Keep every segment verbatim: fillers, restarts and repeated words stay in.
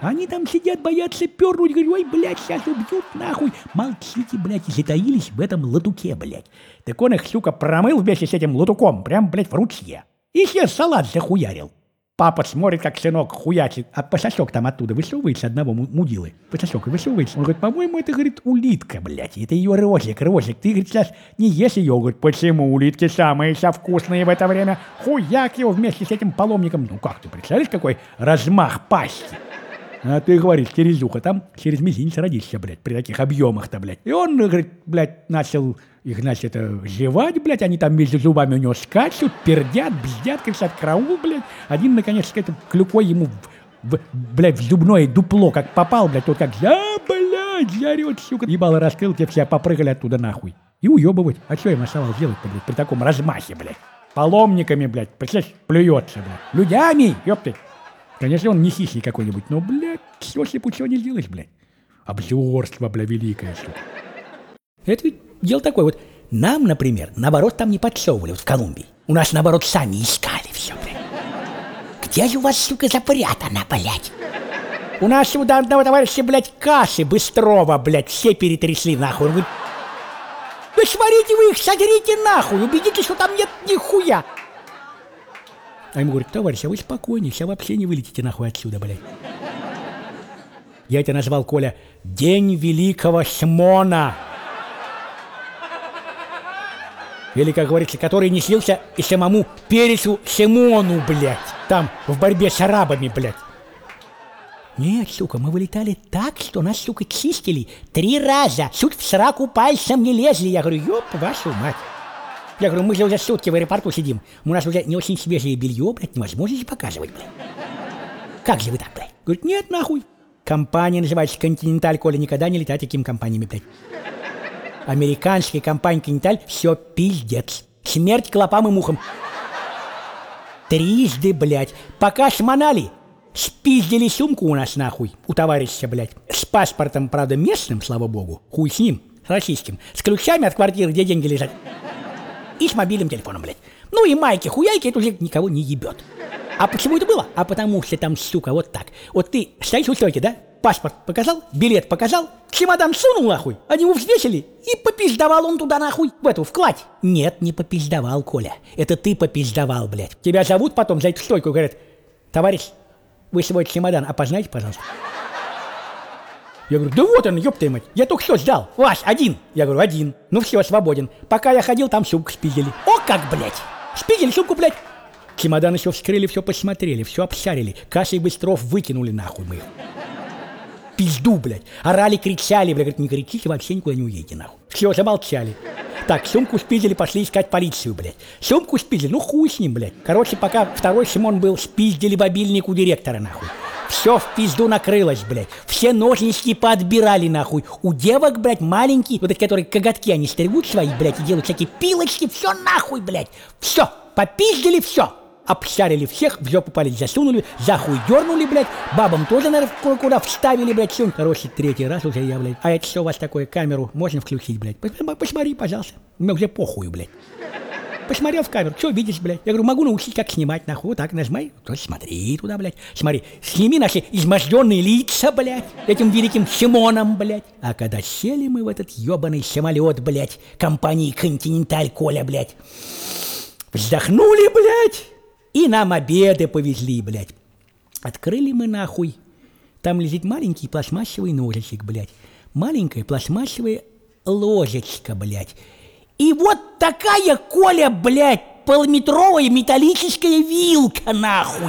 Они там сидят, боятся пернуть. Говорю, ой, блядь, сейчас убьют нахуй. Молчите, блядь, и затаились в этом латуке, блядь. Так он их, сука, промыл вместе с этим латуком, прям, блядь, в ручье. И себе салат захуярил. Папа смотрит, как сынок хуячит, а пососок там оттуда высовывается одного мудилы. Пососок высовывается. Он говорит, по-моему, это, говорит, улитка, блядь. Это ее рожик, рожик. Ты, говорит, сейчас не ешь ее. Он говорит, почему? Улитки самые все вкусные в это время. Хуяк его вместе с этим паломником. Ну как ты представляешь, какой размах пасти? А ты, говоришь, черезуха, там через мизинец родишься, блядь, при таких объемах-то, блядь. И он, говорит, блядь, начал их, значит, это, жевать, блядь, они там между зубами у него скачут, пердят, бздят, кричат, караул, блядь. Один, наконец, с этой клюкой ему, в, в, блядь, в зубное дупло, как попал, блядь, тот как, да, блядь, зарет, сука. Ебало раскрыл, те все попрыгали оттуда нахуй. И уебывать. А что им оставалось делать-то, блядь, при таком размахе, блядь? Паломниками, блядь, представляешь, плюется, блядь. Людьми, ёпты. Конечно, он не хищник какой-нибудь, но, блядь, все слепучего не сделаешь, блядь. Обзорство, бля, великое, сука. Это ведь дело такое вот. Нам, например, наоборот, там не подсовывали, вот в Колумбии. У нас, наоборот, сами искали все, блядь. Где же у вас, сука, запрятано, блядь? У нас у одного товарища, блядь, кассы Быстрова, блядь, все перетрясли, нахуй. Он говорит, вы смотрите, вы их содрите, нахуй, убедитесь, что там нет нихуя. А ему говорит, товарищ, а вы спокойнее, сейчас вообще не вылетите нахуй отсюда, блядь. Я это назвал, Коля, День Великого Шмона. Или, как говорится, который не снился и самому Пересу Шимону, блядь. Там, в борьбе с арабами, блядь. Нет, сука, мы вылетали так, что нас, сука, чистили три раза. Чуть в сраку пальцем не лезли. Я говорю, ёп, вашу мать. Я говорю, мы же уже сутки в аэропорту сидим. У нас уже не очень свежее белье, блядь, невозможно здесь показывать, блядь. Как же вы так, блядь? Говорит, нет, нахуй. Компания называется «Континенталь», Коля, никогда не летай такими компаниями, блядь. Американская компания «Континенталь» все пиздец. Смерть клопам и мухам. Трижды, блядь. Пока шмонали, спиздили сумку у нас, нахуй, у товарища, блядь. С паспортом, правда, местным, слава богу. Хуй с ним, с российским. С ключами от квартиры, где деньги лежат. И с мобильным телефоном, блядь. Ну и майки-хуяйки, это уже никого не ебет. А почему это было? А потому что там, сука, вот так. Вот ты стоишь у стойки, да? Паспорт показал, билет показал, чемодан сунул нахуй, они его взвесили, и попиздовал он туда нахуй, в эту, в кладь. Нет, не попиздовал, Коля. Это ты попиздовал, блядь. Тебя зовут потом за эту стойку, говорят, товарищ, вы свой чемодан опознайте, пожалуйста. Я говорю, да вот он, ёб твою мать, я только что сдал. Вась, один. Я говорю, один. Ну все, свободен. Пока я ходил, там сумку спиздили. О, как, блядь. Спиздили сумку, блядь. Чемодан еще вскрыли, все посмотрели, все обшарили. Кассой Быстров выкинули нахуй мы их. Пизду, блядь. Орали, кричали, блядь. Говорит, не кричите, вообще никуда не уедете, нахуй. Все, замолчали. Так, сумку спиздили, пошли искать полицию, блядь. Сумку спиздили, ну хуй с ним, блядь. Короче, пока второй Шимон был, спиздили мобильник у директора, нахуй. Все в пизду накрылось, блядь. Все ножнички поотбирали, нахуй. У девок, блядь, маленькие, вот эти, которые коготки, они стригут свои, блядь, и делают всякие пилочки. Все нахуй, блядь. Все, попиздили все. Обшарили всех, в жопу палец засунули, за хуй дернули, блядь. Бабам тоже, наверное, куда вставили, блядь, все. Короче, третий раз уже я, блядь. А это что у вас такое, камеру можно включить, блядь? Посмотри, пожалуйста. Мне уже похуй, блядь. Посмотрел в камеру, что видишь, блядь? Я говорю, могу научить, как снимать, нахуй. Вот так нажимай, то смотри туда, блядь. Смотри, сними наши изможденные лица, блядь, этим великим Шимоном, блядь. А когда сели мы в этот ебаный самолет, блядь, компании «Континенталь», Коля, блядь, вздохнули, блядь, и нам обеды повезли, блядь. Открыли мы, нахуй. Там лежит маленький пластмассовый ножичек, блядь. Маленькая пластмассовая ложечка, блядь. И вот такая, Коля, блядь, полметровая металлическая вилка, нахуй.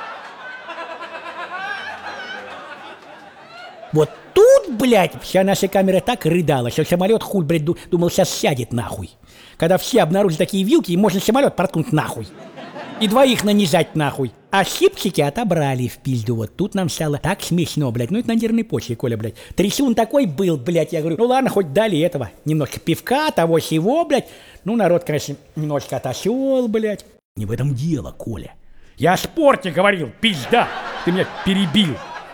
Вот тут, блядь, вся наша камера так рыдала, что самолет, хуй, блядь, думал, сейчас сядет, нахуй. Когда все обнаружили такие вилки, можно самолет проткнуть, нахуй. И двоих нанизать, нахуй. А щипчики отобрали в пизду. Вот тут нам стало так смешно, блядь. Ну это на нервной почве, Коля, блядь. Трясун такой был, блядь. Я говорю, ну ладно, хоть дали этого. Немножко пивка, того сего, блядь. Ну народ, конечно, немножко отошел, блядь. Не в этом дело, Коля. Я о спорте говорил, пизда. Ты меня перебил.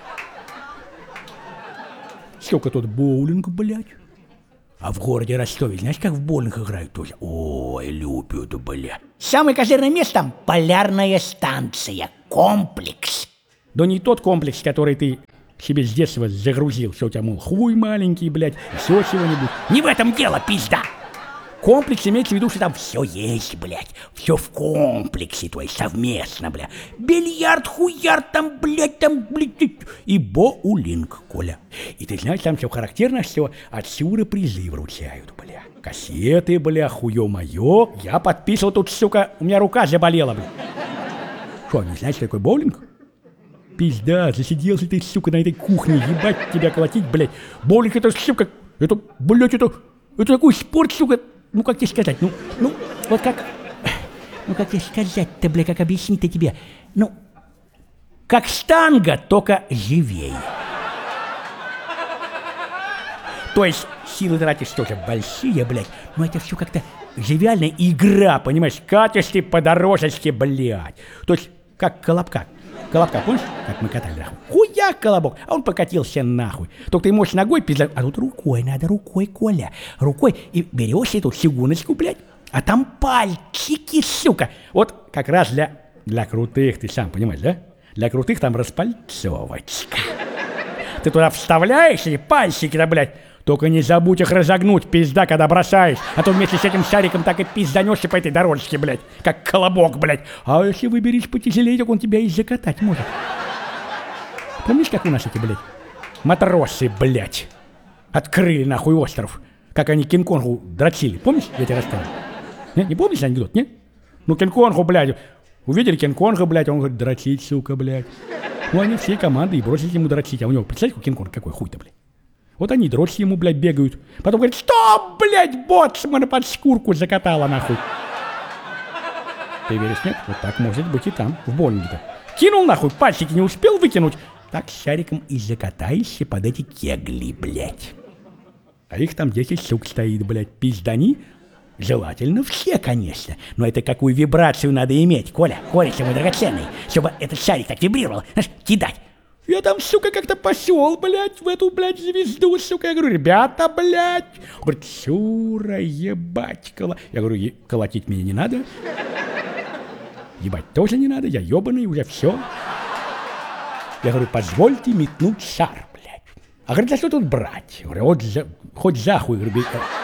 Сколько тут боулинг, блядь. А в городе Ростове, знаешь, как в боулинг играют тоже? Ой, любят, бля. Самое козырное место там полярная станция. Комплекс. Да не тот комплекс, который ты себе с детства загрузил, что у тебя, мол, хуй маленький, блядь, все чего-нибудь. Не в этом дело, пизда! Комплекс имеется в виду, что там все есть, блядь. Все в комплексе, то есть совместно, блядь. Бильярд, хуярд, там, блядь, там, блядь, и боулинг, Коля. И ты знаешь, там все характерно, что отсюда призы вручают, бля. Кассеты, бля, хуё-моё. Я подписывал тут, сука, у меня рука заболела, бля. Что, не знаешь, что такое боулинг? Пизда, засиделся ты, сука, на этой кухне, ебать тебя колотить, блядь. Боулинг это, сука, это, блядь, это, это такой спорт, сука. Ну, как тебе сказать, ну, ну, вот как, ну, как тебе сказать-то, бля, как объяснить-то тебе, ну, как штанга, только живей. То есть силы тратишь тоже большие, блядь, но это все как-то живиальная игра, понимаешь, катишь ты по дорожечке, блядь. То есть как колобка. Колобка, помнишь, как мы катали нахуй? Хуя колобок, а он покатился нахуй. Только ты можешь ногой пиздать, а тут рукой надо, рукой, Коля. Рукой, и берешь эту сигуночку, блядь, а там пальчики, сука. Вот как раз для, для крутых, ты сам понимаешь, да? Для крутых там распальцовочка. Ты туда вставляешь эти пальчики-то, блядь, только не забудь их разогнуть, пизда, когда бросаешь. А то вместе с этим шариком так и пизданешься по этой дорожке, блядь, как колобок, блядь. А если выберешь потяжелее, так он тебя и закатать может. Помнишь, как у нас эти, блядь, матросы, блядь, открыли нахуй остров? Как они Кинг-Конгу дрочили, помнишь? Я тебе рассказывал. Не, не помнишь анекдот, не? Ну, Кинг-Конгу, блядь, увидели Кинг-Конга, блядь, он говорит, дрочить, сука, блядь. Ну, они всей командой и бросили ему дрочить. А у него, представляешь, Кинг-Конг какой хуй-то, блядь. Вот они дрочь ему, блядь, бегают. Потом говорят, что, блядь, боцмана под шкурку закатала, нахуй. Ты веришь, нет? Вот так может быть и там, в боулинге-то. Кинул, нахуй, пальчики не успел выкинуть. Так с шариком и закатаешься под эти кегли, блядь. А их там десять штук стоит, блядь, пиздани. Желательно все, конечно. Но это какую вибрацию надо иметь, Коля, Коля, мой драгоценный, чтобы этот шарик так вибрировал, знаешь, кидать. Я там, сука, как-то пошел, блядь, в эту, блядь, звезду, сука. Я говорю, ребята, блядь. Он говорит, Шура, ебать, кола... Я говорю, е- колотить меня не надо. Ебать тоже не надо, я ебаный, уже все. Я говорю, позвольте метнуть шар, блядь. А говорит, за что тут брать? Я говорю, вот за... хоть за хуй, говорю,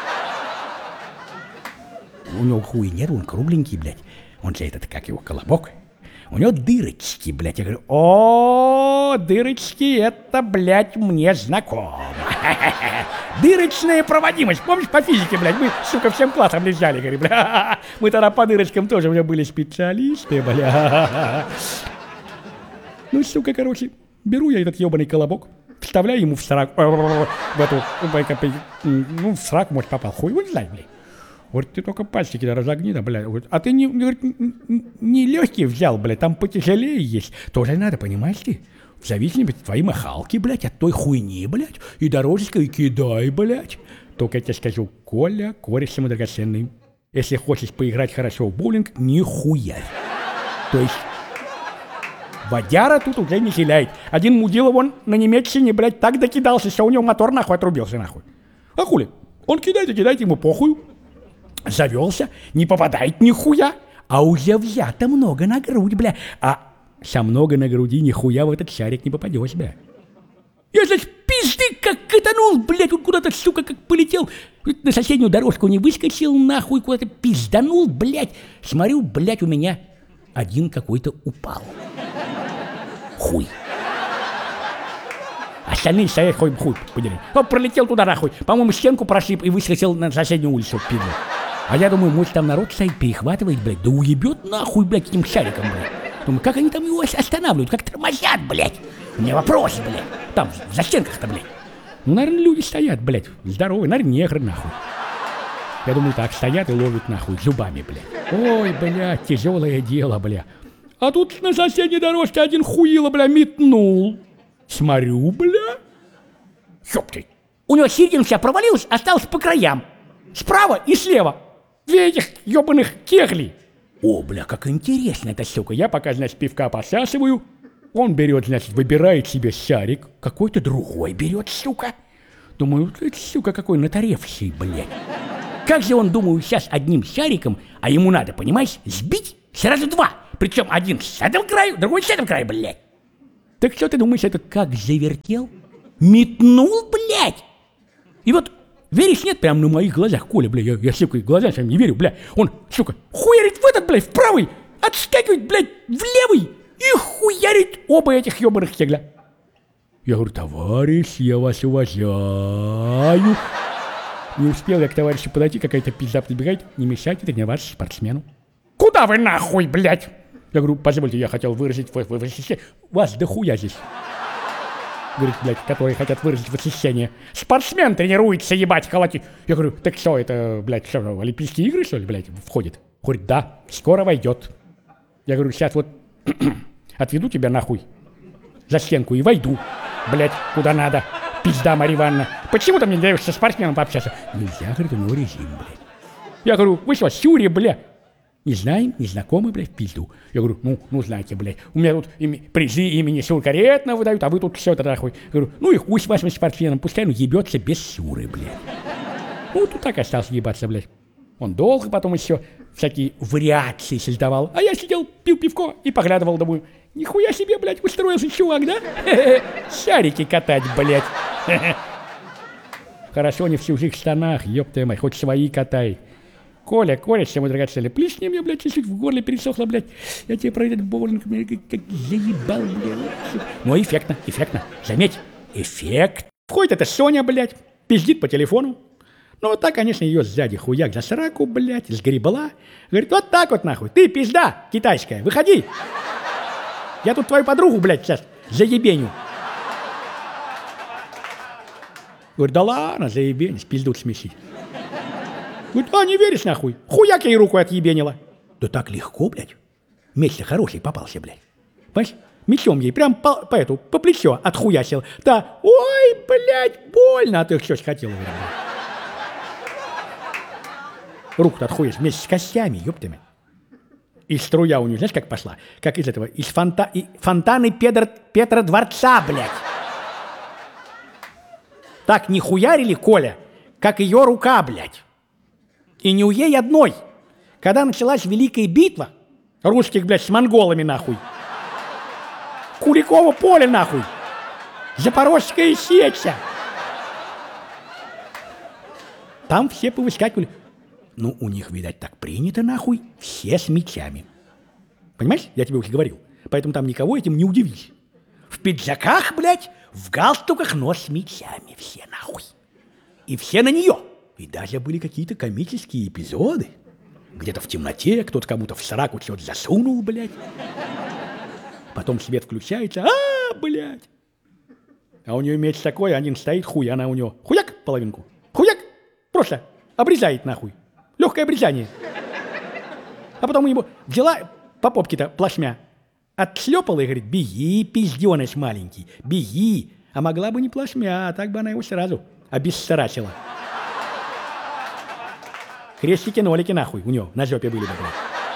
у него хуй нет, он кругленький, блядь. Он же этот, как его, колобок. У него дырочки, блядь. Я говорю, о, дырочки, это, блядь, мне знакомо. Дырочная проводимость. Помнишь, по физике, блядь, мы, сука, всем классом лежали, говорю, бля. Мы тогда по дырочкам тоже у меня были специалисты, бля. Ну, сука, короче, беру я этот ебаный колобок, вставляю ему в сраку, в эту, ну, в сраку, может, попал. Хуй, вот знай, блядь. Говорит, ты только пальчики разогни, да, блядь. Говорит, а ты не, говорит, не легкий взял, блядь, там потяжелее есть. Тоже надо, понимаешь ты? В зависимости от твоей махалки, блядь, от той хуйни, блядь, и дорожечка, и кидай, блядь. Только я тебе скажу, Коля, кореш мой драгоценный, если хочешь поиграть хорошо в боулинг, нихуя. То есть водяра тут уже не хиляет. Один мудила вон на немецкине, блядь, так докидался, что у него мотор нахуй отрубился, нахуй. А хули? Он кидает и кидает, ему похуй. Завелся, не попадает нихуя, а уже взято много на грудь, бля. А со много на груди нихуя в этот шарик не попадешь, бля. Я, значит, пизды как катанул, блядь, он куда-то, сука, как полетел. На соседнюю дорожку не выскочил, нахуй, куда-то пизданул, блядь. Смотрю, блядь, у меня один какой-то упал. Хуй. Остальные стоят, хоть хуй подери. Он пролетел туда, нахуй. По-моему, стенку прошиб и выскочил на соседнюю улицу, пизду. А я думаю, может, там народ стоит, перехватывает, блядь, да уебет нахуй, блядь, этим шариком, блядь. Думаю, как они там его останавливают, как тормозят, блядь. У меня вопрос, блядь. Там, в застенках-то, блядь. Ну, наверное, люди стоят, блядь, здоровые, наверное, негры, нахуй. Я думаю, так, стоят и ловят, нахуй, зубами, блядь. Ой, блядь, тяжелое дело, блядь. А тут на соседней дорожке один хуило, блядь, метнул. Смотрю, бля. Ёпты. У него середина вся провалилась, осталась по краям. Справа и слева. Две этих ёбаных кегли. О, бля, как интересно это, сука. Я пока, значит, пивка посасываю. Он берет, значит, выбирает себе шарик. Какой-то другой берет, сука. Думаю, это, сука, какой натаревший, блядь. Как же он, думаю, сейчас одним шариком, а ему надо, понимаешь, сбить сразу два. Причем один с этого краю, другой с этого края, блядь. Так что ты думаешь, это как завертел? Метнул, блядь! И вот, веришь, нет, прям на моих глазах, Коля, бля, я, я сука, глазам своим не верю, бля. Он, сука, хуярит в этот, блядь, в правый, отскакивает, блядь, в левый и хуярит оба этих ебаных кегля. Я говорю, товарищ, я вас уважаю. Не успел я к товарищу подойти, какая-то пизда подбегает. Не мешайте тренироваться спортсмену. Куда вы нахуй, блядь? Я говорю, позвольте, я хотел выразить восхищение. Вас дохуя здесь. Говорит, блядь, которые хотят выразить восхищение. Спортсмен тренируется, ебать, колотить. Я говорю, так что, это, блядь, что, Олимпийские игры, что ли, блядь, входит? Говорит, да, скоро войдет. Я говорю, сейчас вот отведу тебя нахуй за стенку и войду, блядь, куда надо. Пизда, Марья Ивановна. Почему ты мне не даешь со спортсменом пообщаться? Нельзя, говорит, у него режим, блядь. Я говорю, вы что, Сюрия, блядь? Не знаем, не знакомы, блядь, в пизду. Я говорю, ну, ну, знаете, блядь, у меня тут ими, призы имени Сюркаретна выдают, а вы тут все это нахуй. Я говорю, ну и хуй с вашим спортсменом, пускай он ебется без Сюры, блядь. Ну, тут так остался ебаться, блядь. Он долго потом еще всякие вариации создавал. А я сидел, пил пивко и поглядывал, думаю, нихуя себе, блядь, устроился чувак, да? Шарики катать, блядь. Хорошо, не в чужих штанах, ёпта мать, хоть свои катай. Коля, Коля, все мой драгоценный, плесни мне, блядь, чуть-чуть в горле пересохло, блядь. Я тебе про этот боулинг, блядь, как, как заебал, блядь. Ну, эффектно, эффектно. Заметь, эффект. Входит эта Соня, блядь, пиздит по телефону. Ну, вот так, конечно, ее сзади хуяк за сраку, блядь, сгребла. Говорит, вот так вот, нахуй, ты пизда китайская, выходи. Я тут твою подругу, блядь, сейчас заебеню. Говорит, да ладно, заебень, пиздут смесить. Говорит, а, не веришь, нахуй? Хуяк ей руку отъебенила. Да так легко, блядь. Меч-то хороший попался, блядь. Понимаешь? Мечом ей прям по, по эту, по плечо отхуясил. Да, ой, блядь, больно. А ты что ж хотел, блядь. Руку-то отхуясь вместе с костями, ёптами. И струя у нее, знаешь, как пошла? Как из этого, из фонта, и, фонтаны Петра, Петра Дворца, блядь. Так не хуярили, Коля, как ее рука, блядь. И не у ей одной. Когда началась Великая битва русских, блядь, с монголами, нахуй. Куликово поле, нахуй. Запорожская сеча. Там все повыскакивали. Ну, у них, видать, так принято, нахуй, все с мечами. Понимаешь, я тебе уже говорил. Поэтому там никого этим не удивись. В пиджаках, блядь, в галстуках, но с мечами все, нахуй. И все на нее. И даже были какие-то комические эпизоды. Где-то в темноте кто-то кому-то в сраку что-то засунул, блядь. Потом свет включается, а, блядь. А у нее меч такой, один стоит, хуй, она у него хуяк половинку. Хуяк, просто обрезает, нахуй. Легкое обрезание. А потом ему взяла по попке-то плашмя, отшлепала и говорит, беги, пизденыш маленький, беги. А могла бы не плашмя, а так бы она его сразу обессарачила. Крестики-нолики, нахуй, у него на жопе были бы, блядь.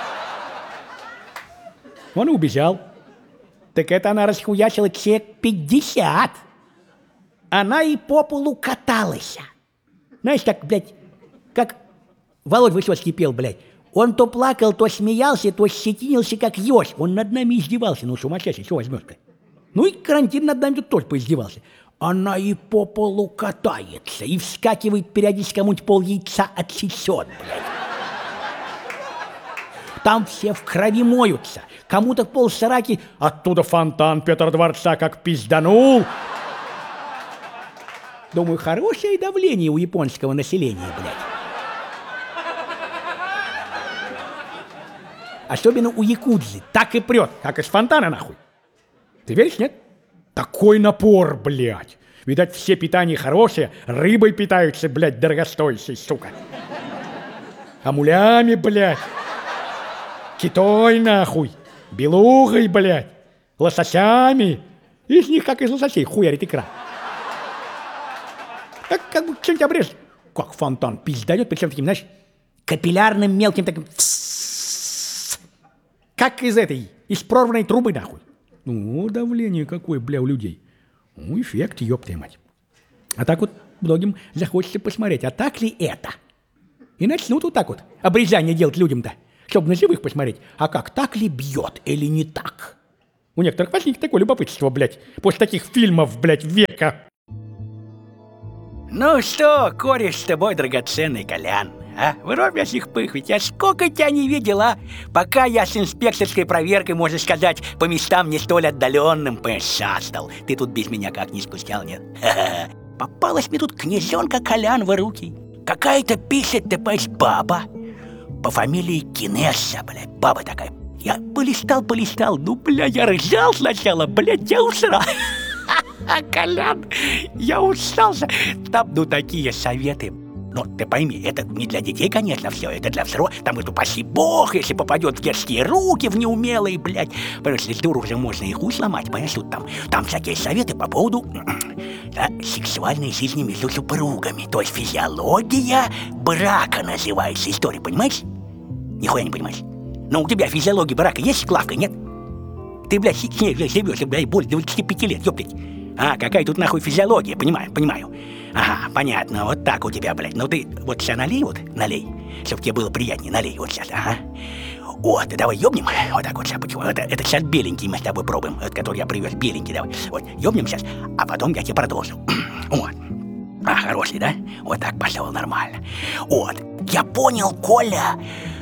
Он и убежал. Так это она расхуячила человек пятьдесят. Она и по полу каталась. Знаешь, так, блядь, как Володь Высоцкий пел, блядь. Он то плакал, то смеялся, то щетинился, как ёж. Он над нами издевался. Ну, сумасшедший, что возьмешь-то? Ну и карантин над нами тут тоже поиздевался. Она и по полу катается, и вскакивает периодически, кому-нибудь пол яйца отсечет, блядь. Там все в крови моются. Кому-то пол сраки, оттуда фонтан Петра Дворца как пизданул. Думаю, хорошее давление у японского населения, блядь. Особенно у якудзы. Так и прет, как из фонтана, нахуй. Ты веришь, нет? Такой напор, блядь. Видать, все питания хорошие, рыбой питаются, блядь, дорогостоящей, сука. Амулями, блядь. Китой, нахуй. Белугой, блядь. Лососями. Из них, как из лососей, хуярит икра. Как, как бы что-нибудь обрежь. Как фонтан пиздает, причем таким, знаешь, капиллярным мелким таким... Как из этой, из прорванной трубы, нахуй. Ну, давление какое, бля, у людей. Ну, эффект, ёптая мать. А так вот многим захочется посмотреть, а так ли это? И начнут вот так вот обрезание делать людям-то, чтобы на живых посмотреть. А как, так ли бьет или не так? У некоторых возник такое любопытство, блядь, после таких фильмов, блядь, века. Ну что, кореш с тобой, драгоценный Колян, а? Вырубишь их пыхать, я сколько тебя не видел, а? Пока я с инспекторской проверкой, можно сказать, по местам не столь отдаленным пошастал. Ты тут без меня как не скучал, нет? Ха-ха. Попалась мне тут князенка Колян в руки. Какая-то пишет, ты понимаешь, баба. По фамилии Кинесса, блядь, баба такая. Я полистал, полистал, ну, бля, я ржал сначала, блядь, я усрал. А, Колян, я устался. Там, ну, такие советы. Но ты пойми, это не для детей, конечно, все, это для взрослых. Там, это, упаси бог, если попадет в детские руки, в неумелые, блядь. Понимаешь, если дур уже можно их хуй сломать, понимаешь, тут там, там всякие советы по поводу да, сексуальной жизни между супругами. То есть физиология брака называется история, понимаешь? Нихуя не понимаешь. Но у тебя физиология брака есть, Клавка, нет? Ты, блядь, с ней живешь, блядь, более двадцати пяти лет, ёптать. А, какая тут нахуй физиология, понимаю, понимаю. Ага, понятно, вот так у тебя, блядь. Ну ты вот сейчас налей, вот, налей, чтоб тебе было приятнее, налей вот сейчас, ага. Вот, давай ёбнем, вот так вот сейчас, почему? Это, это сейчас беленький мы с тобой пробуем, вот, который я привез, беленький, давай. Вот, ёбнем сейчас, а потом я тебе продолжу. Вот. А, хороший, да? Вот так пошел, нормально. Вот, я понял, Коля,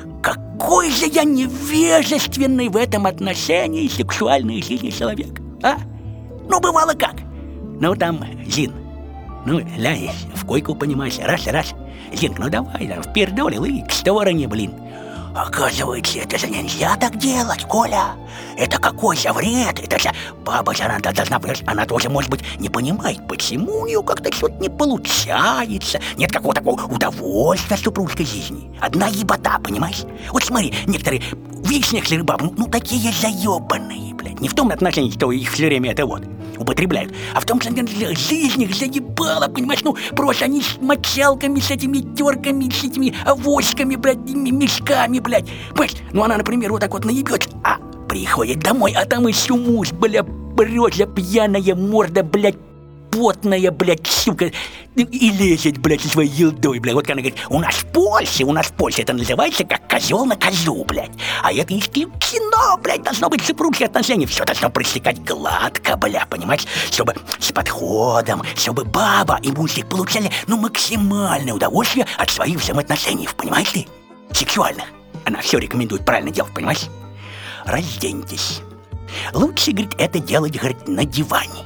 какой же я невежественный в этом отношении сексуальной жизни человека, а? Ну, бывало как. Ну, там, Зин, ну, ляй, в койку, понимаешь, раз-раз. Зинка, ну давай, да, впердолил и к стороне, блин. Оказывается, это же нельзя так делать, Коля. Это какой же вред? Это же баба же, она должна, она тоже, может быть, не понимает, почему у нее как-то что-то не получается. Нет какого такого удовольствия от супружеской жизни. Одна ебота, понимаешь? Вот смотри, некоторые, видишь некоторые бабы, ну, ну такие заебанные, блядь. Не в том отношении, что их все время это вот употребляют, а в том, что жизнь их заебала, понимаешь? Ну, просто они с мочалками, с этими терками, с этими авоськами, блядь, мешками, блядь. Понимаешь? Ну, она, например, вот так вот наебется, а приходит домой, а там еще муж, блядь, брёзя пьяная морда, блядь, потная, блядь, сука, и лезет, блядь, со своей елдой, блядь. Вот она говорит, у нас в Польше, у нас в Польше это называется как козел на козу, блядь. А это исключено, блядь, должно быть супружеские отношения. Все должно проистекать гладко, блядь, понимаешь? Чтобы с подходом, чтобы баба и мужик получали, ну, максимальное удовольствие от своих взаимоотношений, понимаешь ты? Сексуальных. Она все рекомендует правильно делать, понимаешь? Разденьтесь. Лучше, говорит, это делать, говорит, на диване.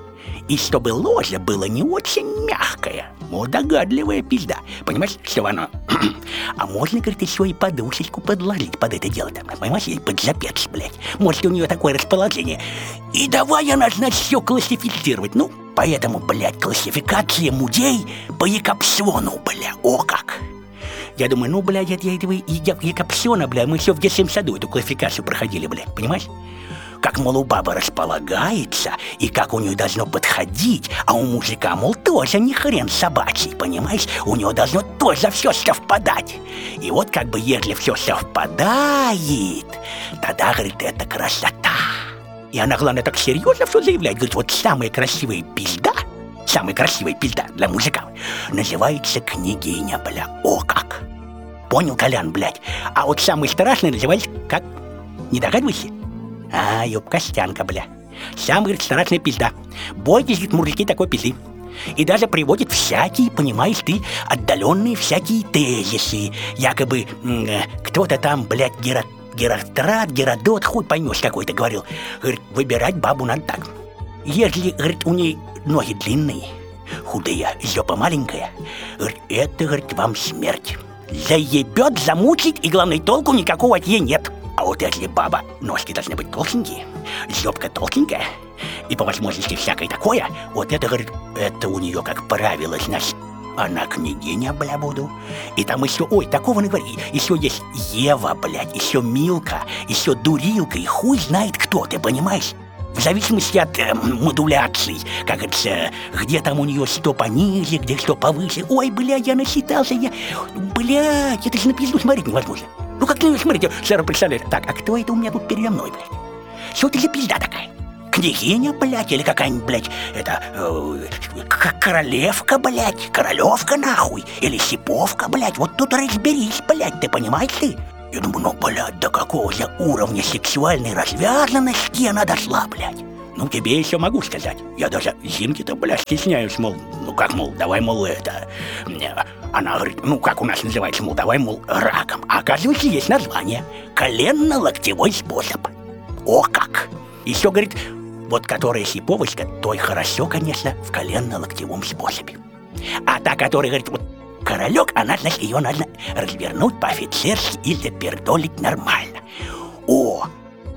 И чтобы ложа было не очень мягкое, вот догадливая пизда. Понимаешь, что оно? А можно, говорит, еще и подушечку подложить под это дело, там, понимаешь, и под запец, блядь. Может, у нее такое расположение. И давай она, значит, все классифицировать. Ну, поэтому, блядь, классификация мудей по Якобсону, бля, о как. Я думаю, ну, блядь, это я этого Якобсона, бля, мы все в детском саду эту классификацию проходили, блядь, понимаешь? Как, мол, у бабы располагается, и как у нее должно подходить, а у мужика, мол, тоже не хрен собачий, понимаешь? У него должно тоже все совпадать. И вот как бы, если все совпадает, тогда, говорит, это красота. И она, главное, так серьезно все заявляет, говорит, вот самая красивая пизда, самая красивая пизда для мужика называется княгиня, бля, о как. Понял, Колян, блядь? А вот самый страшный называется как? Не догадывайся? А, ёб-костянка, бля. Сам, говорит, страшная пизда. Бойтесь, говорит, мужики, такой пизды. И даже приводит всякие, понимаешь ты, отдаленные всякие тезисы. Якобы э, кто-то там, блядь, Гера... Герострат, Геродот, хуй поймешь какой-то говорил. Говорит, выбирать бабу надо так. Если, говорит, у ней ноги длинные, худые, жопа маленькая, говорит, это, говорит, вам смерть. Заебет, замучить, и, главное, толку никакого от ей нет. А вот если баба, ножки должны быть толстенькие, жопка толстенькая, и по возможности всякое такое, вот это, говорит, это у нее, как правило, значит, она княгиня, бля, буду. И там еще, ой, такого не говори, еще есть Ева, блядь, еще Милка, еще Дурилка, и хуй знает кто, ты понимаешь? В зависимости от э, модуляций, как говорится, где там у нее что пониже, где что повыше. Ой, блядь, я насчитался, я... Блядь, это же на пизду смотреть невозможно. Ну как ты смотрите, Сара представляет, так, а кто это у меня тут передо мной, блядь? Что это за пизда такая? Княгиня, блядь, или какая-нибудь, блядь, это... Э, королевка, блядь, королевка, нахуй, или сиповка, блядь, вот тут разберись, блядь, ты понимаешь ты? Я думаю, ну, блядь, до какого же уровня сексуальной развязанности она дошла, блядь? Ну, тебе еще могу сказать. Я даже Зинки-то, блядь, стесняюсь, мол, ну как, мол, давай, мол, это... Она говорит, ну как у нас называется, мол, давай, мол, раком. А оказывается, есть название. Коленно-локтевой способ. О как! Еще, говорит, вот которая сиповочка, той хорошо, конечно, в коленно-локтевом способе. А та, которая, говорит, вот королек, она, значит, ее надо развернуть по-офицерски и запердолить нормально. О!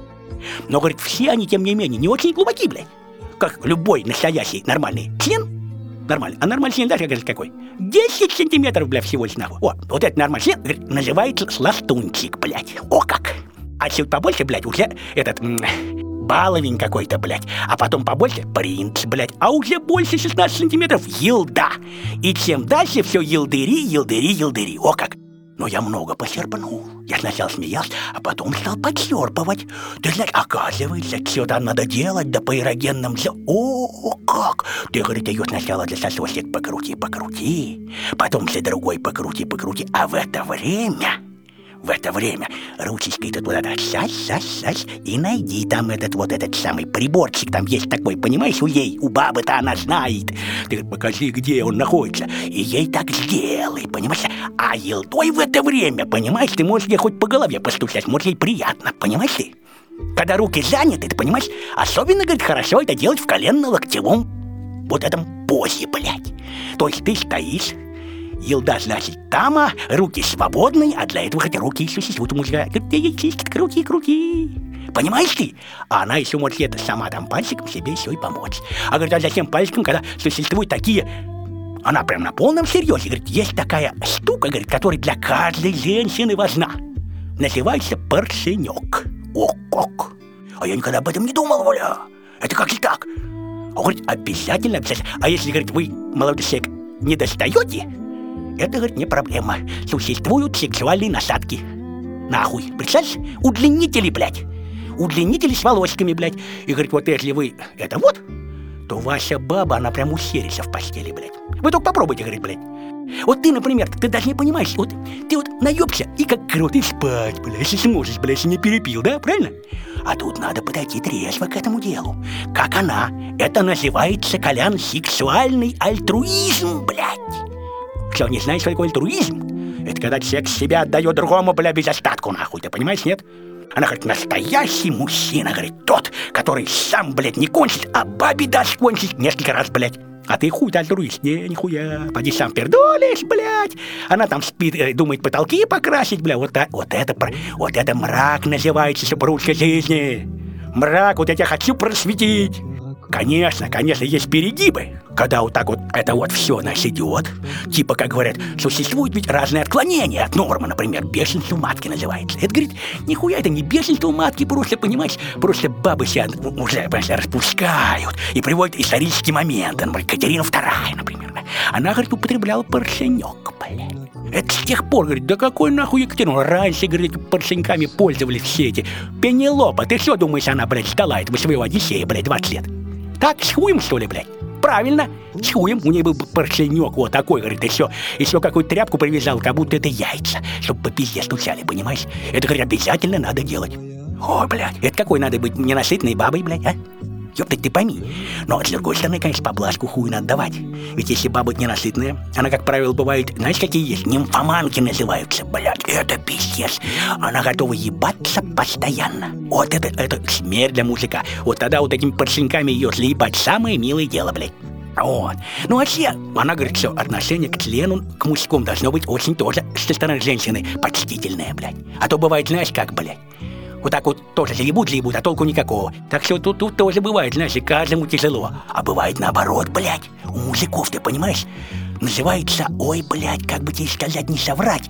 Но, говорит, все они, тем не менее, не очень глубоки, блядь. Как любой настоящий нормальный член. Нормальный. А нормальный член, даже, говорит, какой? десять сантиметров, блядь, всего лишь нахуй. О, вот этот нормальный член, говорит, называется сластунчик, блядь. О как! А чуть побольше, блядь, уже этот... баловень какой-то, блядь. А потом побольше принц, блядь. А уже больше шестнадцати сантиметров елда. И чем дальше все елдыри, елдыри, елдыри. О как! Но я много почерпнул. Я сначала смеялся, а потом стал подчерпывать. Ты знаешь, оказывается, что там надо делать, да по эрогенным за... О, как! Ты, говорит, ее сначала за сосочек покрути, покрути. Потом за другой покрути, покрути. А в это время... В это время ручечкой-то туда-то сась-сась-сась и найди там этот вот этот самый приборчик, там есть такой, понимаешь, у ей, у бабы-то она знает. Ты покажи, где он находится, и ей так сделай, понимаешь? А елдой в это время, понимаешь, ты можешь ей хоть по голове постучать, может ей приятно, понимаешь ты? Когда руки заняты, ты понимаешь, особенно, говорит, хорошо это делать в коленно-локтевом вот этом позе, блядь. То есть ты стоишь, елда, значит, там, а руки свободные, а для этого хотя руки еще существуют у мужика. Руки, руки. Понимаешь ты? А она еще может это сама там пальчиком себе еще и помочь. А говорит, а зачем пальчиком, когда существуют такие... Она прям на полном серьезе, говорит, есть такая штука, говорит, которая для каждой женщины важна. Называется поршенек. О, как! А я никогда об этом не думал, Оля. Это как же так? А говорит, обязательно, обязательно. А если, говорит, вы, молодой человек, не достаете... Это, говорит, не проблема. Существуют сексуальные насадки. Нахуй. Представляешь? Удлинители, блядь. Удлинители с волосиками, блядь. И, говорит, вот если вы это вот, то ваша баба, она прям усерится в постели, блядь. Вы только попробуйте, говорит, блядь. Вот ты, например, ты даже не понимаешь, вот ты вот наебся и как крот и спать, блядь, если сможешь, блядь, если не перепил, да, правильно? А тут надо подойти трезво к этому делу. Как она. Это называется, Колян, сексуальный альтруизм, блядь. Что, не знаешь, что такое альтруизм? Это когда человек себя отдает другому, бля, без остатку, нахуй, ты понимаешь, нет? Она говорит, настоящий мужчина, говорит, тот, который сам, блядь, не кончит, а бабе даст кончить несколько раз, блядь. А ты хуй-то альтруист, не, нихуя, поди сам пердолишь, блядь. Она там спит, э, думает потолки покрасить, бля, вот, а, вот это, вот это мрак называется супружеской жизни. Мрак, вот я тебя хочу просветить. Конечно, конечно, есть перегибы, когда вот так вот это вот все, значит, идет. Типа, как говорят, существуют ведь разные отклонения от нормы, например, бешенство матки называется. Это, говорит, нихуя это не бешенство матки, просто, понимаешь, просто бабы себя уже, понимаешь, распускают и приводят исторический момент. Например, Катерина вторая, например. Она, говорит, употребляла поршенек, блядь. Это с тех пор, говорит, да какой нахуй Екатерина? Раньше, говорит, поршеньками пользовались все эти. Пенелопа, ты что думаешь, она, блядь, ждала этого своего Одиссея, блядь, двадцать лет? Так, с хуем, что ли, блядь? Правильно, с хуем. У нее был поршенек вот такой, говорит, и все. Еще какую-то тряпку привязал, как будто это яйца, чтобы по пизде стучали, понимаешь? Это, говорит, обязательно надо делать. Ой, блядь, это какой надо быть ненасытной бабой, блядь, а? Ёптать, ты пойми. Но, с другой стороны, конечно, поблажку хуй надо давать. Ведь если баба ненасытная, она, как правило, бывает, знаешь, какие есть? Нимфоманки называются, блядь. Это пиздец. Она готова ебаться постоянно. Вот это, это смерть для мужика. Вот тогда вот этими поршеньками ее заебать самое милое дело, блядь. Вот. Ну, вообще, она говорит, что отношение к члену, к мужскому должно быть очень тоже со стороны женщины почтительное, блядь. А то бывает, знаешь, как, блядь. Вот так вот тоже заебут, заебут, а толку никакого. Так что тут, тут тоже бывает, знаешь, и каждому тяжело. А бывает наоборот, блядь. У мужиков, ты понимаешь, называется, ой, блядь, как бы тебе сказать, не соврать,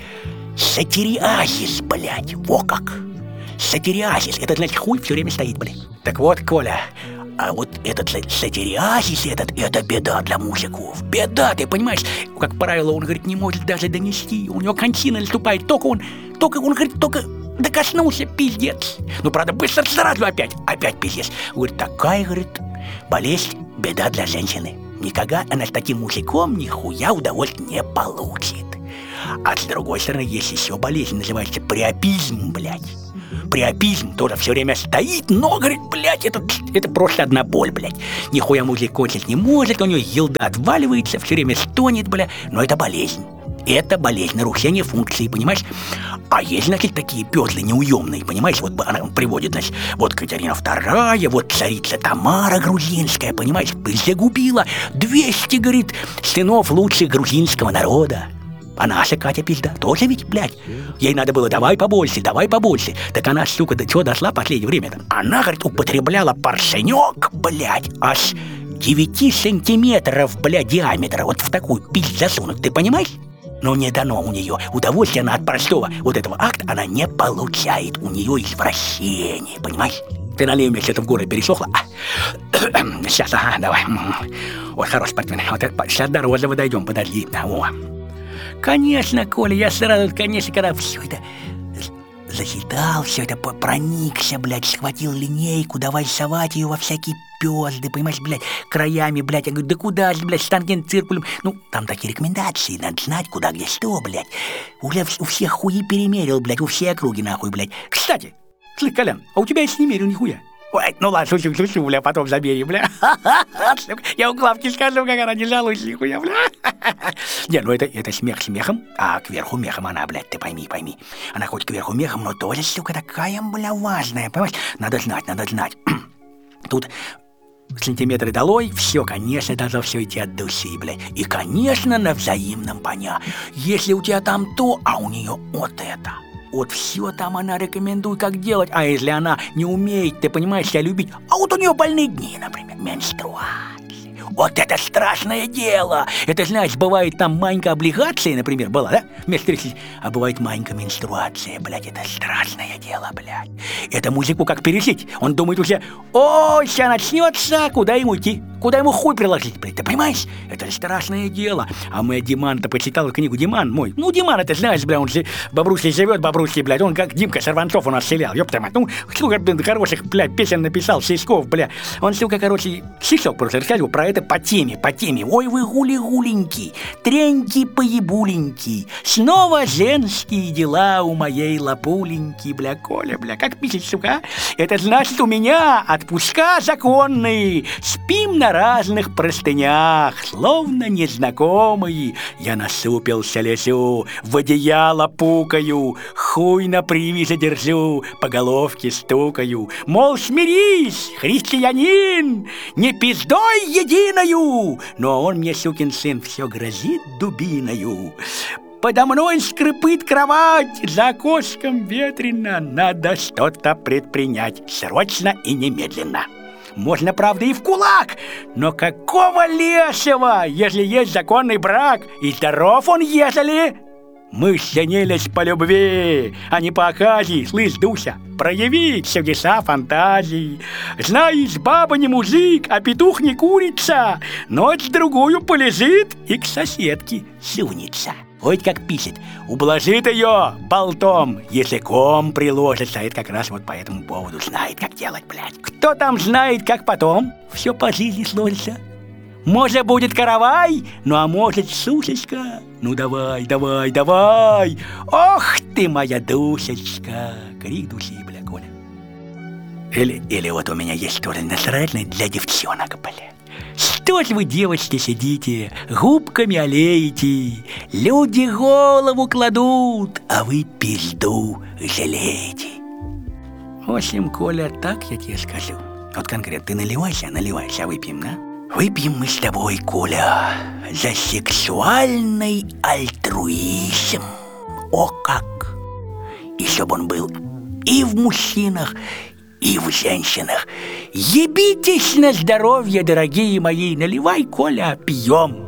сатириазис, блядь, во как. Сатириазис, это значит хуй все время стоит, блядь. Так вот, Коля, а вот этот сатириазис, этот, это беда для мужиков. Беда, ты понимаешь? Как правило, он, говорит, не может даже донести. У него кончина наступает, только он, только он, говорит, только... Да коснулся, пиздец. Ну, правда, быстро сразу опять, опять пиздец. Говорит, такая, говорит, болезнь, беда для женщины. Никогда она с таким мужиком нихуя удовольствия не получит. А с другой стороны, есть еще болезнь, называется приопизм, блядь. Приопизм тоже все время стоит, но, говорит, блядь, это, это просто одна боль, блядь. Нихуя мужик кончить не может, у него елда отваливается, все время стонет, бля. Но это болезнь. Это болезнь, нарушение функции, понимаешь? А есть, значит, такие пёзлы неуемные, понимаешь? Вот она приводит, значит, вот Катерина вторая, вот царица Тамара грузинская, понимаешь? Загубила двести, говорит, сынов лучших грузинского народа. А наша Катя пизда тоже ведь, блядь. Ей надо было давай побольше, давай побольше. Так она, сука, до чего дошла в последнее время-то? Она, говорит, употребляла поршенек, блядь, аж девяти сантиметров, блядь, диаметра. Вот в такую пизд засунуть, ты понимаешь? Но не дано у нее удовольствия она от простого вот этого акта она не получает. У нее извращение, понимаешь? Ты налей мне что-то в горле пересохло. А. Сейчас, ага, давай. Вот хороший спортсмен. Вот это, сейчас до розового дойдем, подожди. О. Конечно, Коля, я сразу, конечно, когда все это засчитал, все это проникся, блядь, схватил линейку, давай совать ее во всякие пёзды, понимаешь, блядь, краями, блядь. Я говорю, да куда же, блядь, штангенциркулем? Ну, там такие рекомендации, надо знать, куда, где, что, блядь. Уже у всех хуи перемерил, блядь, у всей округи, нахуй, блядь. Кстати, слышь, Колян, а у тебя есть не мерил нихуя? Ой, ну ладно, шучу, шучу, бля, потом забери, бля. Я у Клавки скажу, как она не жалуется, нихуя, бля. Не, ну это, это смех смехом, а кверху мехом она, блядь, ты пойми, пойми. Она хоть кверху мехом, но тоже, сука, такая, бля, важная, понимаешь? Надо знать, надо знать. Тут сантиметры долой, все, конечно, должно все идти от души, блядь. И, конечно, на взаимном поня. Если у тебя там то, а у нее вот это. Вот все там она рекомендует, как делать. А если она не умеет, ты понимаешь, себя любить, а вот у нее больные дни, например, менструация. Вот это страшное дело. Это, знаешь, бывает там маленькая облигация, например, была, да? Вместо тридцати, а бывает маленькая менструация, блядь, это страшное дело, блядь. Это мужику как пережить. Он думает уже, ой, сейчас начнется, куда ему идти? Куда ему хуй приложить, блядь, ты понимаешь? Это страшное дело. А мы Диман-то почитал книгу, Диман мой. Ну, Диман, это знаешь, бля, он же в Бобруйсе живет, Бобруйский, блядь. Он как Димка Сорванцов у нас селял, ёпта мать. Ну, сколько, блин, хороших, блядь, песен написал, Сиськов, бля. Он, сука, короче, стишок просто рассказывал про это по теме, по теме. Ой, вы гули-гуленьки, треньки-поебуленьки, снова женские дела у моей лапуленьки, бля, Коля, бля. Как пишет, сука? Это значит, у меня отпуска законные, спим на разных простынях, словно незнакомые. Я насупился, лезу, в одеяло пукаю, хуй на привязи держу, по головке стукаю. Мол, смирись, христианин, не пиздой единою. Но он мне, сукин сын, все грозит дубиною. Подо мной скрипит кровать, за окошком ветрено, надо что-то предпринять, срочно и немедленно. Можно, правда, и в кулак, но какого лешего, если есть законный брак, и здоров он, ежели... Мы женились по любви, а не по оказии, слышь, Дуся, прояви чудеса фантазии. Знаешь, баба не мужик, а петух не курица, ночь-другую полежит и к соседке сунется. Вот как пишет, ублажит ее болтом, языком приложится. Это как раз вот по этому поводу знает, как делать, блядь. Кто там знает, как потом все по жизни сложится? Может, будет каравай, ну а может, сушечка. Ну давай, давай, давай. Ох ты, моя душечка. Крик души, бля, Коля. Или, или вот у меня есть тоже насрательный для девчонок, бля. Что ж вы, девочки, сидите, губками олеете, люди голову кладут, а вы пизду жалеете. В общем, Коля, так я тебе скажу. Вот конкретно, ты наливайся, наливайся, а выпьем, да? Выпьем мы с тобой, Коля, за сексуальный альтруизм. О как! И чтоб он был и в мужчинах, и в женщинах. Ебитесь на здоровье, дорогие мои. Наливай, Коля, пьем.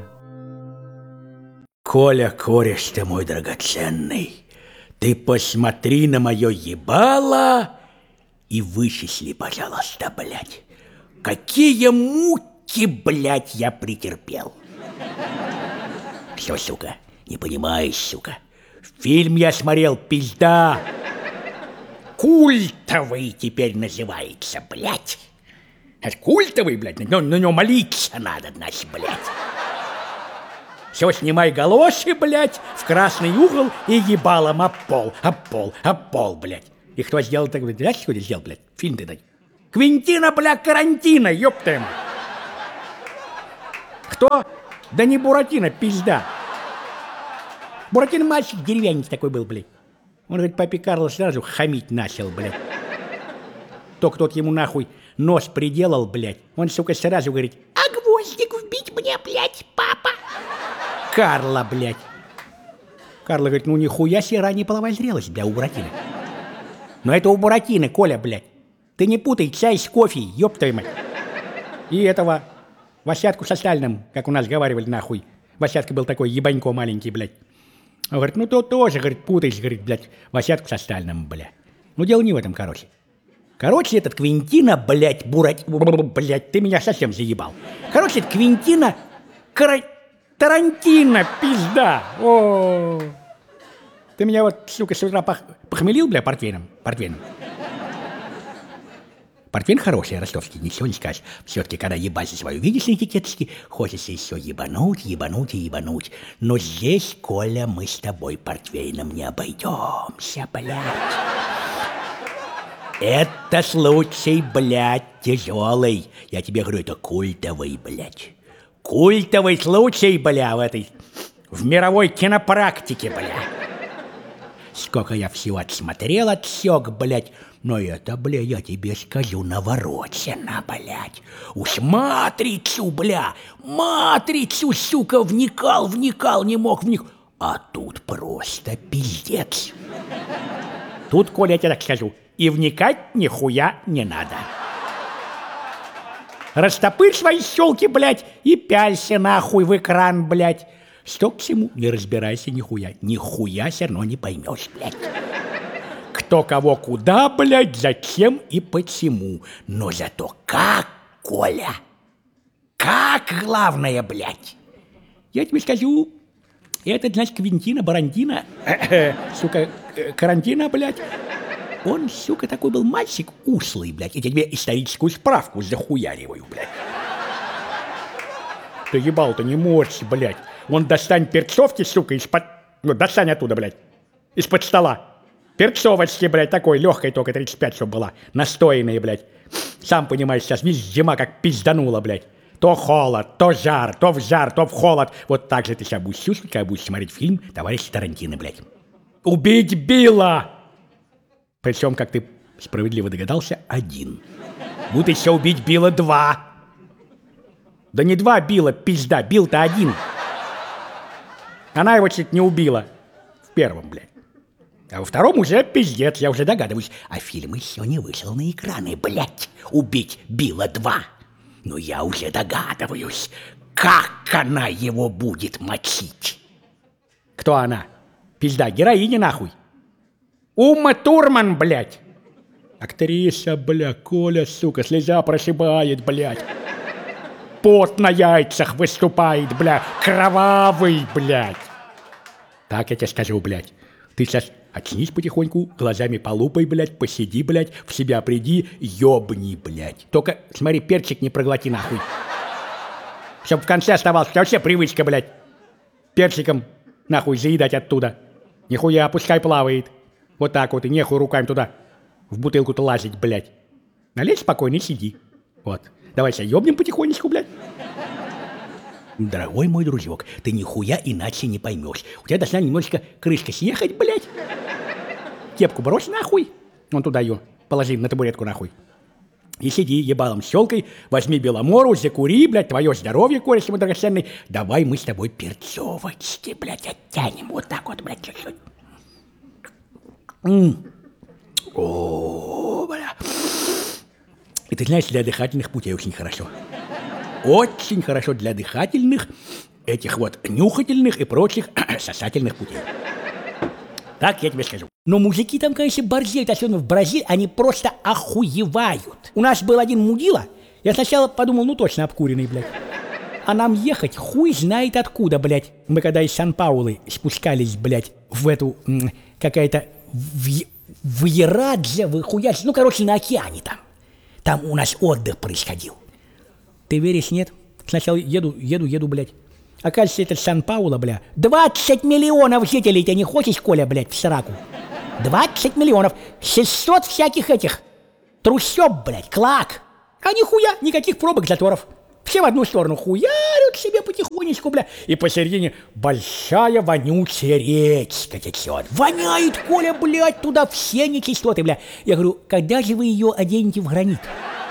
Коля, кореш ты мой драгоценный, ты посмотри на мое ебало и вычисли, пожалуйста, блядь, какие муки, блядь, я претерпел. Что, сука, не понимаешь, сука? Фильм я смотрел, пизда. Культовый теперь называется, блядь. Это культовый, блядь, на, на него молиться надо, значит, блядь. Все, снимай галоши, блядь, в красный угол и ебалом об пол, об пол, об пол, блядь. И кто сделал так, блядь, знаешь, что сделал, блядь? Фильм ты дай. Квинтина, блядь, Карантина, ёпта ему. Кто? Да не Буратино, пизда. Буратино мальчик деревянец такой был, блядь. Он, говорит, папе Карло сразу хамить начал, блядь. Только тот ему нахуй нос приделал, блядь. Он, сука, сразу говорит: а гвоздик вбить мне, блядь, папа? Карло, блядь. Карло говорит: ну нихуя себе ранее половая зрелость, бля, у Буратино. Но это у Буратино, Коля, блядь. Ты не путай чай с кофе, ёб твою мать. И этого Васятку со Сталиным, как у нас говорили, нахуй. Васятка был такой ебанько маленький, блядь. Он говорит: ну то тоже, говорит, путаешь, говорит, блядь, Васятку со Сталиным, бля. Ну дело не в этом, короче. Короче, этот Квинтина, блядь, Бурат... Блядь, ты меня совсем заебал. Короче, это Квинтина... Кара... Тарантино, пизда. О, ты меня вот, сука, с утра пох... похмелил, бля, портвейном? Портвейном. Портвейн хороший, ростовский, ничего не скажешь. Все-таки, когда ебать свою видишь на этикеточке, хочется еще ебануть, ебануть и ебануть. Но здесь, Коля, мы с тобой портвейном не обойдемся, блядь. Это случай, блядь, тяжелый. Я тебе говорю, это культовый, блядь. Культовый случай, бля, в этой... В мировой кинопрактике, бля. Сколько я всего отсмотрел, отсек, блядь. Но это, бля, я тебе скажу, наворочено, блядь. Уж матрицу, бля, матрицу, сука, вникал, вникал, не мог вникнуть. А тут просто пиздец. Тут, Коля, я тебе так скажу, и вникать нихуя не надо. Растопырь свои щелки, блядь, и пялься нахуй в экран, блядь. Что к чему, не разбирайся нихуя. Нихуя все равно не поймешь, блядь. Кто кого куда, блядь, зачем и почему. Но зато как, Коля, как главное, блядь. Я тебе скажу, этот, значит, Квинтина, Барантино, сука, Карантина, блядь. Он, сука, такой был мальчик ушлый, блядь. Я тебе историческую справку захуяриваю, блядь. Ты ебал-то не морщи, блядь. Вон достань перцовки, сука, из-под... Ну, достань оттуда, блядь. Из-под стола. Перцовочки, блядь, такой легкой, только тридцать пять, чтобы была. Настоянные, блядь. Сам понимаешь, сейчас, видишь, зима как пизданула, блядь. То холод, то жар, то в жар, то в холод. Вот так же ты сейчас будешь чувствовать, когда будешь смотреть фильм «Товарищ Тарантино», блядь. Убить Билла! Причем, как ты справедливо догадался, один. Будут еще убить Билла два. Да не два Билла, пизда, Билл-то один. Она его чуть не убила. В первом, блядь. А во втором уже пиздец, я уже догадываюсь. А фильм еще не вышел на экраны, блядь. Убить Билла два. Но я уже догадываюсь, как она его будет мочить. Кто она? Пизда, героиня нахуй. Ума Турман, блядь. Актриса, бля, Коля, сука, слеза прошибает, блядь. Пот на яйцах выступает, бля, кровавый, блядь. Так я тебе скажу, блядь. Ты сейчас очнись потихоньку, глазами полупай, блядь, посиди, блядь, в себя приди, ёбни, блядь. Только, смотри, перчик не проглоти, нахуй. Чтоб в конце оставалось, у тебя вообще привычка, блядь, перчиком, нахуй, заедать оттуда. Нихуя, пускай плавает. Вот так вот, и нехуй руками туда, в бутылку-то лазить, блядь. Налезь спокойно и сиди. Вот. Давай себя ёбнем потихонечку, блядь. Дорогой мой дружок, ты нихуя иначе не поймешь. У тебя должна немножечко крышка съехать, блядь. Кепку брось нахуй. Вон туда ее положи на табуретку нахуй. И сиди ебалом щелкой, возьми беломору, закури, блядь, твое здоровье, кореш мой драгоценный. Давай мы с тобой перцовочки, блядь, оттянем. Вот так вот, блядь, чуть-чуть. О, бля. И ты знаешь, для дыхательных путей очень хорошо. Очень хорошо для дыхательных, этих вот нюхательных и прочих сосательных путей. Так я тебе скажу. Но мужики там, конечно, борзеют, особенно в Бразилии, они просто охуевают. У нас был один мудила, я сначала подумал, ну точно обкуренный, блядь. А нам ехать хуй знает откуда, блядь. Мы когда из Сан-Паулы спускались, блядь, в эту, какая-то, в, в Ерадзе, в хуядзе, ну, короче, на океане там. Там у нас отдых происходил. Ты веришь, нет? Сначала еду, еду, еду, блядь. Оказывается, это Сан-Пауло, бля. двадцать миллионов жителей, ты не хочешь, Коля, блядь, в сраку? двадцать миллионов. шестьсот всяких этих трущоб, блядь, клак. А нихуя, никаких пробок, заторов. Все в одну сторону хуярят себе потихонечку, бля. И посередине большая вонючая речка течет. Воняет, Коля, блядь, туда все нечистоты, бля. Я говорю, когда же вы ее оденете в гранит?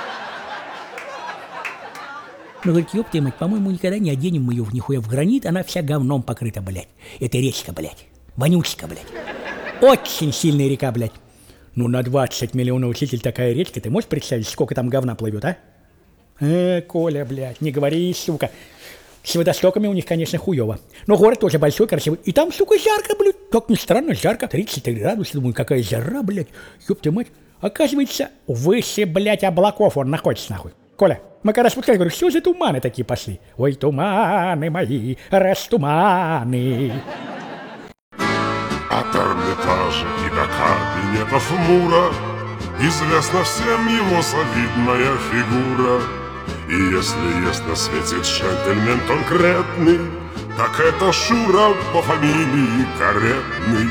Ну, говорит, ёб ты, мать, по-моему, никогда не оденем мы ее в нихуя в гранит, она вся говном покрыта, блядь. Это речка, блядь. Вонючка, блядь. Очень сильная река, блядь. Ну, на двадцать миллионов жителей такая речка, ты можешь представить, сколько там говна плывет, а? Э, Коля, блядь, не говори, сука. С водостоками у них, конечно, хуёво. Но город тоже большой, красивый. И там, сука, жарко, блядь. Как ни странно, жарко. тридцать три градуса. Думаю, какая жара, блядь. Ёб ты мать. Оказывается, выше, блядь, облаков он находится, нахуй. Коля, мы когда спускались, говорю, что за туманы такие пошли? Ой, туманы мои, растуманы. От Эрмитажа и до кабинетов Мура известна всем его солидная фигура. И если есть на свете джентльмен конкретный, так это Шура по фамилии Каретный.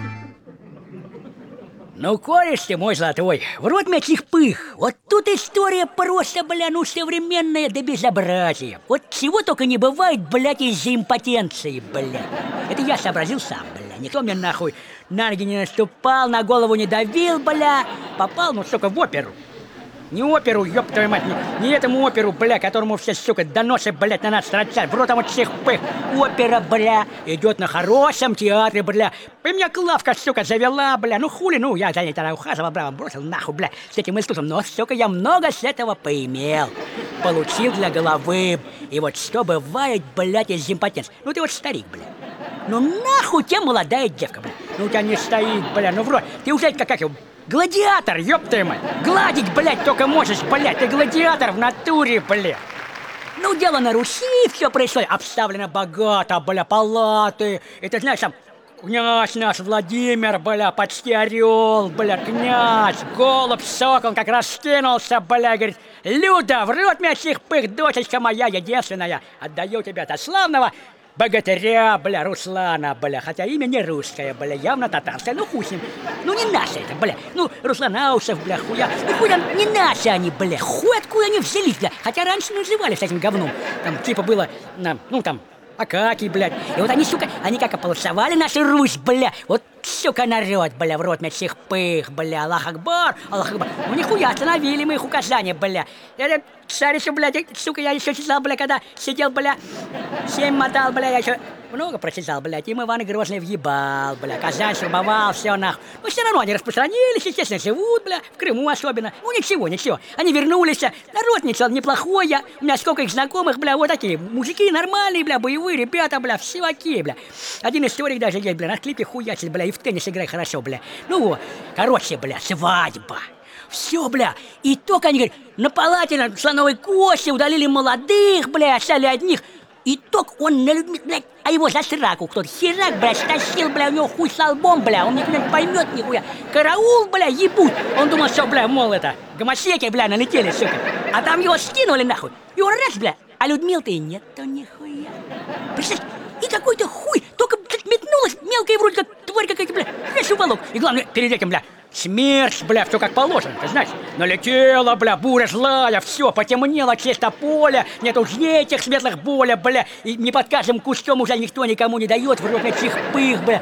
Ну, кореш ты мой золотой, в рот мячих пых. Вот тут история просто, бля, ну, современная до безобразия. Вот чего только не бывает, блядь, из-за импотенции, бля. Это я сообразил сам, бля. Никто мне нахуй на ноги не наступал, на голову не давил, бля. Попал, ну, сука, в оперу. Не оперу, ёб твою мать, не, не этому оперу, бля, которому все, сука, доносы, блядь, на нас строчат. В рот там вот всех пых. Опера, бля, идет на хорошем театре, бля. И меня Клавка, сука, завела, бля. Ну хули, ну, я за ней тогда ухаживал, бля, бросил нахуй, бля, с этим искусством. Но, сука, я много с этого поимел. Получил для головы. И вот что бывает, блядь, из импотенции. Ну ты вот старик, бля. Ну нахуй тебе молодая девка, бля. Ну у тебя не стоит, бля, ну в рот. Ты уже как, как его... Гладиатор, ёб твою мать! Гладить, блядь, только можешь, блядь! Ты гладиатор в натуре, блядь! Ну, дело на Руси, все происходит. Обставлено богато, бля, палаты. Это, знаешь, там, князь наш Владимир, бля, почти орел, бля, князь, голубь, сокол, как раскинулся, бля, говорит, Люда, в рот мясих пых, дочечка моя единственная, отдаю тебе от славного богатыря, бля, Руслана, бля, хотя имя не русское, бля, явно татарское, ну хуй с ним, ну не наше это, бля, ну Русланаусов, бля, хуя, ну хуй там, не наши они, бля, хуй откуда они взялись, бля, хотя раньше называли с этим говном, там типа было, ну там, Акакий, блядь, и вот они, сука, они как ополосовали нашу Русь, бля, вот, сука, народ, бля, в рот мясих пых, бля, Аллах Акбар, Аллах Акбар, ну нихуя, остановили мы их указания, бля, это, царь еще, блядь, сука, я еще читал, бля, когда сидел, бля, семь мотал, бля, я еще много прочитал, блядь, им Иван Грозный въебал, бля, Казань штурмовал, все нахуй, ну все равно они распространились, естественно, живут, бля, в Крыму особенно, ну ничего, ничего, они вернулись, народ ничего, неплохой я, у меня сколько их знакомых, бля, вот такие, мужики нормальные, бля, боевые ребята, бля, все окей, бля, один историк даже есть, бля, на клипе хуячит, бля, и в теннис играет хорошо, бля, ну вот, короче, бля, свадьба. Все, бля, и только они, говорят, на палате на слоновой кости удалили молодых, бля, оставили одних. И только он на людьми, блядь, а его за сраку кто-то херак, блядь, стащил, бля, у него хуй с лбом, бля, он никуда не поймет нихуя. Караул, бля, ебут. Он думал, что, бля, мол, это, гомосеки, бля, налетели, сука. А там его скинули, нахуй. И он раз, бля, а Людмил-то и нет-то нихуя. Представляешь, и какой-то хуй, только, блядь, метнулась мелкая вроде как тварь какая-то, бля, раз уволок. И главное, перед этим, бля, смерть, бля, все как положено, ты знаешь. Налетела, бля, буря злая, все, потемнело чисто поле, нет уж этих светлых боля, бля, и не под каждым кустом уже никто никому не дает, в рот этих пых, бля.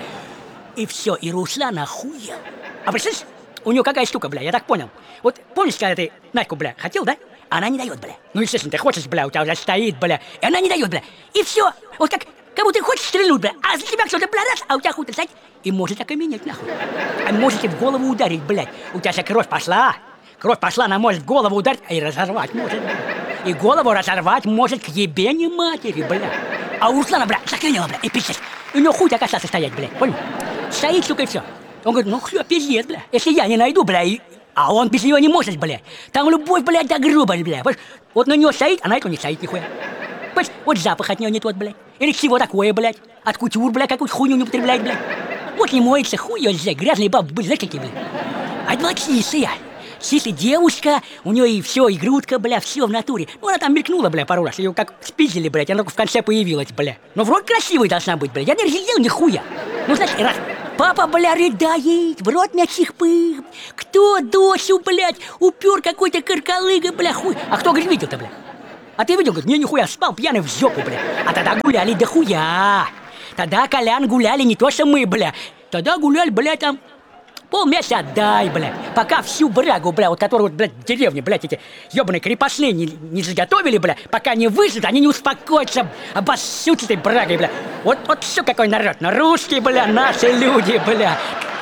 И все, и Руслан охуел. А представляешь, у него какая штука, бля, я так понял. Вот помнишь, когда ты Надьку, бля, хотел, да? Она не дает, бля. Ну, естественно, ты хочешь, бля, у тебя уже стоит, бля, и она не дает, бля. И все, вот как... Как будто ты хочешь стрельнуть, бля, а за тебя кто-то, бля, раз, а у тебя хуй-то, знаете, и может окаменеть, нахуй. А можете в голову ударить, блядь. У тебя же кровь пошла. Кровь пошла, она может в голову ударить, а и разорвать может, бля. И голову разорвать может к ебени матери, бля. А у Руслана, бля, заклинило, бля, и пиздец. У него хуй так остался стоять, бля, понял? Стоит, сука, и все. Он говорит, ну, хлеб, пиздец, бля. Если я не найду, бля, и... А он без нее не может, бля. Там любовь, блядь, до гроба, бля. Вот на нее стоит, а на эту не стоит нихуя. Понимаешь, вот запах от нее не тот, блядь. Или чего такое, блядь. От кутюр, блядь, какую-то хуйню не употребляет, блядь. Вот не моется, хуй ее, грязные бабы были, знаешь, какие, блядь. А молодцы, я. Сидит девушка, у нее и все, и грудка, бля, все в натуре. Ну, она там мелькнула, бля, пару раз. Ее как спиздили, блядь, она только в конце появилась, бля. Но вроде красивой должна быть, бля. Я не разглядел нихуя. Ну, значит, раз папа, бля, рыдает, в рот мячих пых. Кто дочь, блядь, упер какой-то каркалыга, бля, хуй. А кто, говорит, видел-то, бля? А ты видел, говорит, не, нихуя, спал пьяный в жопу, бля. А тогда гуляли до хуя. Тогда, Колян, гуляли не то, что мы, бля. Тогда гуляли, бля, там... Полмесяца отдай, бля, пока всю брагу, бля, вот которую, вот, блядь, в деревне, блядь, эти ебаные крепостные не, не заготовили, бля, пока не выжат, они не успокоятся, обоссут этой брагой, бля. Вот, вот все какой народ, ну, русские, бля, наши люди, бля.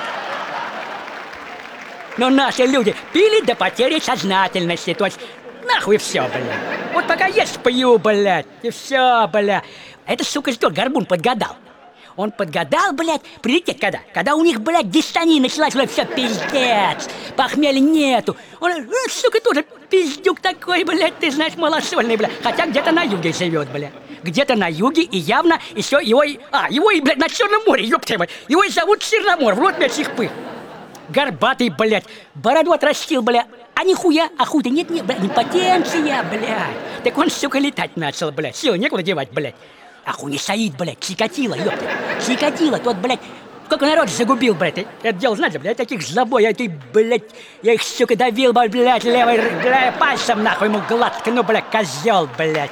Но наши люди пили до потери сознательности, то есть нахуй все, бля. Вот пока есть пью, блядь, и все, бля. Это, сука, что, горбун подгадал. Он подгадал, блядь, прилететь когда? Когда у них, блядь, дистания началась, блядь, все, пиздец, похмелья нету. Он, э, сука, тоже пиздюк такой, блядь, ты знаешь, малосольный, блядь. Хотя где-то на юге живет, блядь. Где-то на юге, и явно еще его и... А, его и, блядь, на Черном море, ёпта мать. Его и зовут Черномор, в рот мячих пых. Горбатый, блядь, бороду отрастил, блядь. А нихуя, а хуй-то нет-нет, блядь, импотенция, блядь. Так он, сука, летать начал, блядь. Сил некуда девать, блядь. Ахуесаид, блядь, Чикатило, ёпта. Чикатило, тот, блядь, сколько народ загубил, блядь. Это дело, знаете, блядь, таких злобой, я, ты, блядь, я их, сука, давил, блядь, левой, блядь, пальцем, нахуй, ему гладко, ну, блядь, козел, блядь.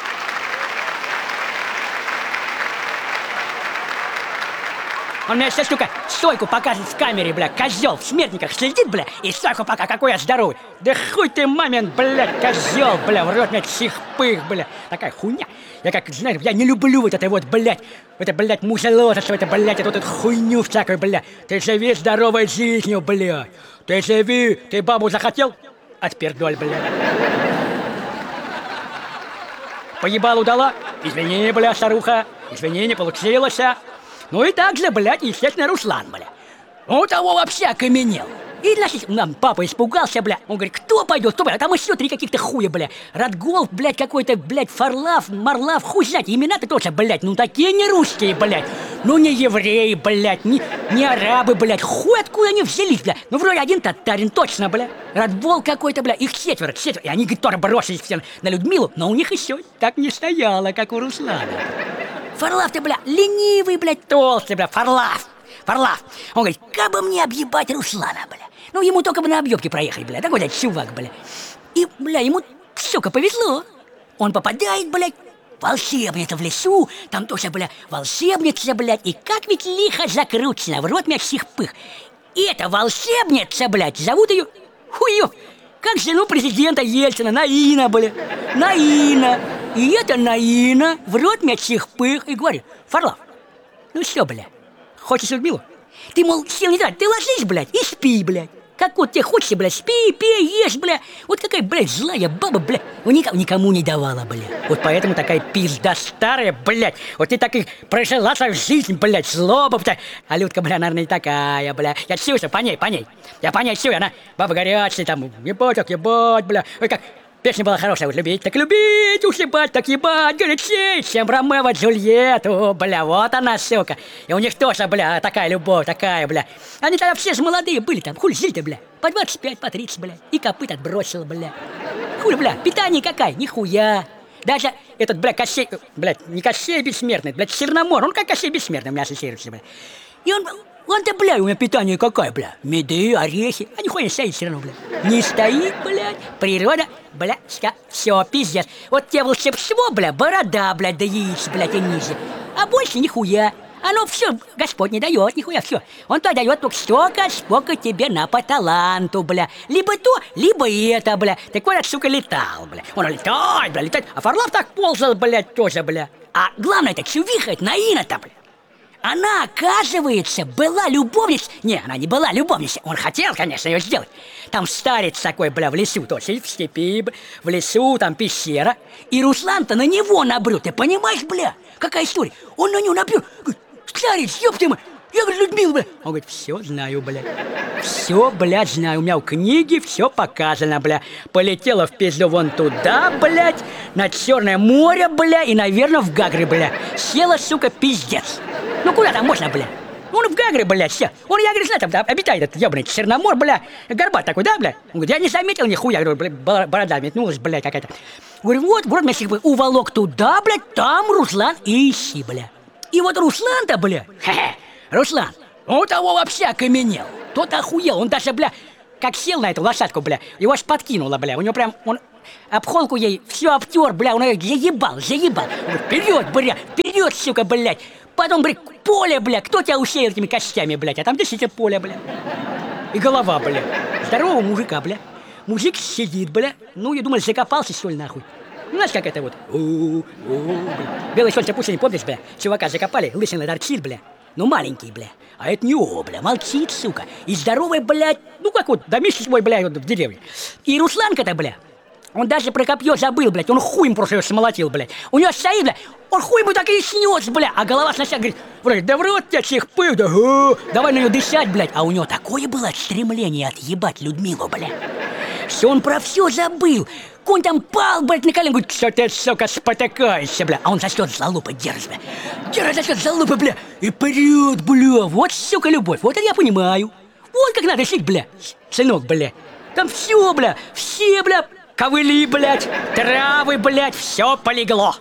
Он мне сейчас, сука, стойку показывает в камере, бля, козел, в смертниках следит, бля, и стойку пока, какой я здоровый. Да хуй ты, мамин, блядь, козел, бля, в рот мне чихпых, бля. Такая хуйня. Я как, знаешь, я не люблю вот это вот, блядь, это, блядь, музело, что это, блядь, эту вот хуйню всякую, бля. Ты живи здоровой жизнью, бля. Ты живи, ты бабу захотел? Отпердоль, бля. Поебалу дала? Извини, бля, старуха, извини, не получилось. Ну и так же, блядь, естественно, Руслан, бля. Он того вообще окаменел. И, значит, нам папа испугался, бля. Он говорит, кто пойдет, кто пойдет? Там еще три каких-то хуя, бля. Радгол, блядь, какой-то, блядь, Фарлав, Марлав, хуй знать. Имена-то тоже, блядь, ну такие не русские, блядь. Ну не евреи, блядь, не, не арабы, блядь. Хуй откуда они взялись, бля. Ну вроде один татарин, точно, бля. Радвол какой-то, бля. Их четверо, четверо. И они, говорит, тоже бросились все на Людмилу. Но у них еще так не стояло, как у Руслана. Фарлав-то, бля, ленивый, блядь, толстый, бля, Фарлав. Фарлав. Он говорит, как бы мне объебать Руслана, бля. Ну, ему только бы на объебке проехать, бля. Такой, блядь, чувак, бля. И, бля, ему, сука, повезло. Он попадает, блядь, в волшебницу в лесу. Там тоже, бля, волшебница, блядь. И как ведь лихо закручено, в рот мячих пых. И эта волшебница, блядь, зовут ее хуёв. Как жену президента Ельцина, Наина, бля. Наина. И это Наина в рот мячих пых. И говорит, Фарлав, ну что, бля, хочешь Людмилу? Ты, мол, сил не трать, ты ложись, блядь, и спи, блядь. Как вот тебе хочется, блядь, спи, пей, ешь, бля. Вот какая, блядь, злая баба, блядь, никому, никому не давала, блядь. Вот поэтому такая пизда старая, блядь. Вот ты так и прожила свою жизнь, блядь, злоба-то. А Людка, бля, наверное, не такая, бля. Я чувствую, по ней, по ней. Я по ней чую, она баба горячая, там, ебать, так ебать, бля. Ой, как... Песня была хорошая, вот любить, так любить, уж ебать, так ебать, горячей, чем Ромео Джульетту, бля, вот она, сука. И у них тоже, бля, такая любовь, такая, бля. Они тогда все же молодые были там, хули жили-то, бля, по двадцать пять, по тридцать, бля, и копыт отбросил, бля. Хули, бля, питание какая, нихуя. Даже этот, бля, Кощей, блядь, не Кощей бессмертный, блядь, Черномор, он как Кощей бессмертный у меня ассоциируется, бля. И он... Он-то, бля, у меня питание какое, бля? Меды, орехи, а нихуя не стоит все равно, бля. Не стоит, блядь. Природа, бля, ска, все, пиздец. Вот тебе волшебство, бля, борода, блядь, да яиц, блядь, и ниже. А больше нихуя. Оно все, Господь не дает, нихуя, все. Он то дает только столько, сколько тебе на по таланту, бля. Либо то, либо это, бля. Так вот, сука, летал, бля. Он летает, бля, летает. А Фарлав так ползал, блядь, тоже, бля. А главное, это чувиха, это Наина-то, бля. Она, оказывается, была любовницей. Не, она не была любовницей. Он хотел, конечно, ее сделать. Там старец такой, бля, в лесу, то есть в степи, в лесу, там пещера. И Руслан-то на него набрел. Ты понимаешь, бля? Какая история? Он на него набрел. Говорит, старец, ёпты мой. Я, говорю, Людмила, бля. Он говорит, все знаю, бля. Все, блядь, знаю. У меня в книге все показано, бля. Полетела в пизду вон туда, блядь, на Черное море, бля, и, наверное, в Гагры, бля. Села, сука, пиздец. Ну куда там можно, бля? Он в Гагре, блядь, все. Он, я, говорю, знаю, там да, обитает этот ебаный Черномор, бля. Горбат такой, да, бля? Он говорит, я не заметил нихуя. Я говорю, бля, борода метнулась, блядь, какая-то. Говорю, вот, вот, меня всех уволок туда, блядь, там Руслан и ищи, бля. И вот Руслан-то, бля, хе-хе, Руслан, он того вообще окаменел. Тот охуел, он даже, бля, как сел на эту лошадку, бля, его аж подкинуло, бля. У него прям, он обхолку ей все обтер, бля, он ее заебал, заебал. Он говорит, вперед, бля, вперед, сука, блядь. Потом, блядь, поле, бля, кто тебя усеял этими костями, блядь, а там действительно поле, бля. И голова, бля. Здорового мужика, бля. Мужик сидит, бля. Ну, я думал, закопался, что ли, нахуй. Ну, знаешь, как это вот? У-у-у, бля. Белый солнце пусть не помнишь, бля. Чувака закопали, лысина торчит, бля. Ну, маленький, бля. А это не о, бля, молчит, сука. И здоровый, блядь, ну, как вот, домишь свой, бля, вот в деревне. И Русланка-то, бля, он даже про копье забыл, блядь. Он хуем просто ее смолотил, блядь. У него стоит, бля, он хуй ему так и снес, бля. А голова сначала говорит, вроде, да в рот тебя всех пыл, да, а, давай на нее дышать, блядь. А у него такое было стремление отъебать Людмилу, бля. Что он про все забыл. Конь там пал, блядь, на колен, говорит, что ты, сука, спотыкаешься, бля. А он за счет залупы держит, бля. Держит за счет залупы, бля. И прет, бля. Вот, сука, любовь. Вот это я понимаю. Вот как надо жить, бля. Сынок, бля. Там все, бля. Все, бля. Ковыли, блядь, травы, блядь, все полегло.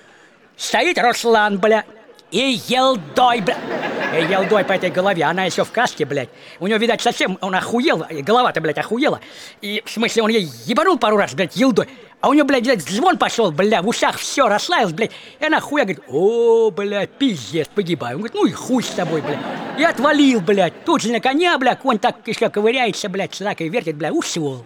Стоит Руслан, бля, и елдой, бля. И елдой по этой голове, она еще в каске, блядь. У него, видать, совсем, он охуел, голова-то, блядь, охуела. И, в смысле, он ей ебанул пару раз, блядь, елдой. А у него, блядь, блядь, звон пошел, бля, в ушах все расслаилось, блядь. И она хуя говорит, о, блядь, пиздец, погибаю. Он говорит, ну и хуй с тобой, блядь. И отвалил, блядь. Тут же на коня, бля, конь так еще ковыряется, блядь, слакой вертит, бля, ушел.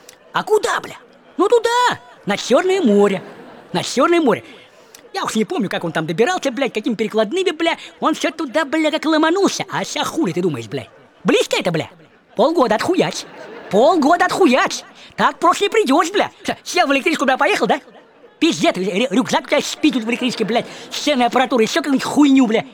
А куда, бля? Ну туда, на Черное море, на Черное море. Я уж не помню, как он там добирался, блядь, какими перекладными, бля. Он все туда, бля, как ломанулся. А ся хули ты думаешь, блядь? Близко это, бля? Полгода отхуять. Полгода отхуять. Так просто не придешь, бля. Сел в электричку, бля, поехал, да? Пиздец, рюкзак у тебя спит тут в электричке, блядь. Сценная аппаратура, еще какую-нибудь хуйню, бля.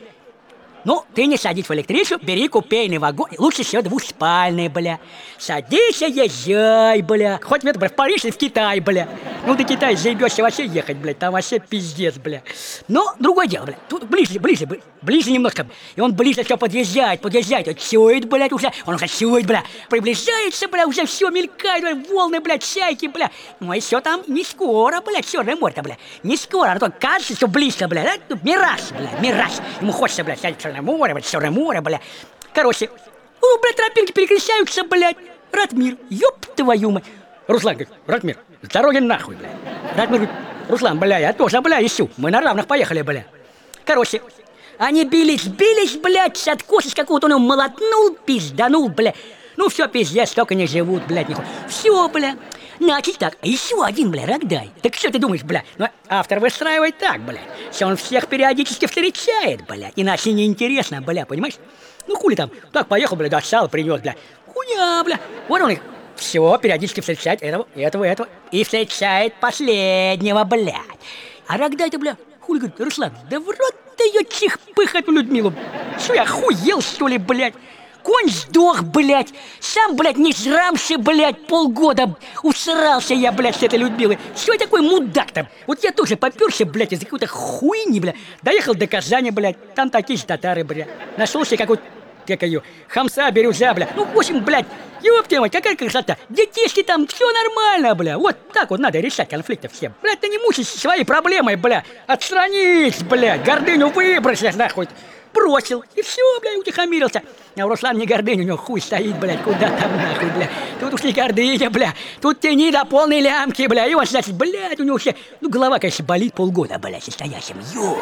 Ну, ты не садись в электричку, бери купейный вагон. Лучше всего двуспальный, бля. Садись и езжай, бля. Хоть в, в Париж или в Китай, бля. Ну, до Китая заебешься вообще ехать, блядь. Там вообще пиздец, бля. Но другое дело, бля. Тут ближе, ближе, ближе немножко. И он ближе все подъезжает, подъезжает. Он чует, блядь, уже. Он уже чует, бля. Приближается, бля, уже все мелькает, бля, волны, блядь, чайки, бля. Ну, и все там не скоро, блядь, Черное море-то, бля. Не скоро, а то кажется, что близко, бля. Да? Мираж, бля, мираж. Ему хочется, блядь, сядь в Черное море, блядь, Черное море, бля. Короче, ну, блядь, тропинки перекращаются, блядь. Ратмир, ёб твою мать. Руслан говорит, Ратмир, с дороги нахуй, бля. Ратмир говорит, Руслан, бля, я тоже, бля, ищу. Мы на равных поехали, бля. Короче, они бились, бились, блядь, с откоса какого-то он его молотнул, пизданул, бля. Ну, все, пиздец, столько не живут, блядь, нихуя. Все, бля. Значит так, еще один, бля, Рогдай. Так что ты думаешь, бля? Ну, автор выстраивает так, бля. Что он всех периодически встречает, бля. Иначе неинтересно, бля, понимаешь? Ну, хули там, так, поехал, бля, достал, принес, бля. Хуя, бля. Вот он их. Все, периодически встречает этого, этого, этого. И встречает последнего, блядь. А Рогдай-то, бля, хули, говорит, Руслан, да в рот ты ее чих-пых эту Людмилу. Что, я охуел, что ли, блядь? Конь сдох, блядь. Сам, блядь, не жрамши, блядь, полгода усрался я, блядь, с этой Людмилой. Что я такой мудак там? Вот я тоже попёрся, блядь, из-за какой-то хуйни, блядь. Доехал до Казани, блядь. Там такие же татары, блядь. Нашел себе какой-то, как ее, хамса, бирюза, блядь. Ну, в общем, блядь, ёптя мать, какая красота. Детишки там, все нормально, бля. Вот так вот надо решать конфликты всем. Блядь, ты не мучайся своей проблемой, бля. Отстранись, блядь, гордыню выбросишь, нахуй. Бросил, и все, блядь, утихомирился. А у Руслана не гордыня, у него хуй стоит, блядь, куда там нахуй, бля. Тут уж не гордыня, бля, тут тяни до полной лямки, бля. И он, значит, блядь, у него все, ну, голова, конечно, болит полгода, блядь, состоящим, ёпты.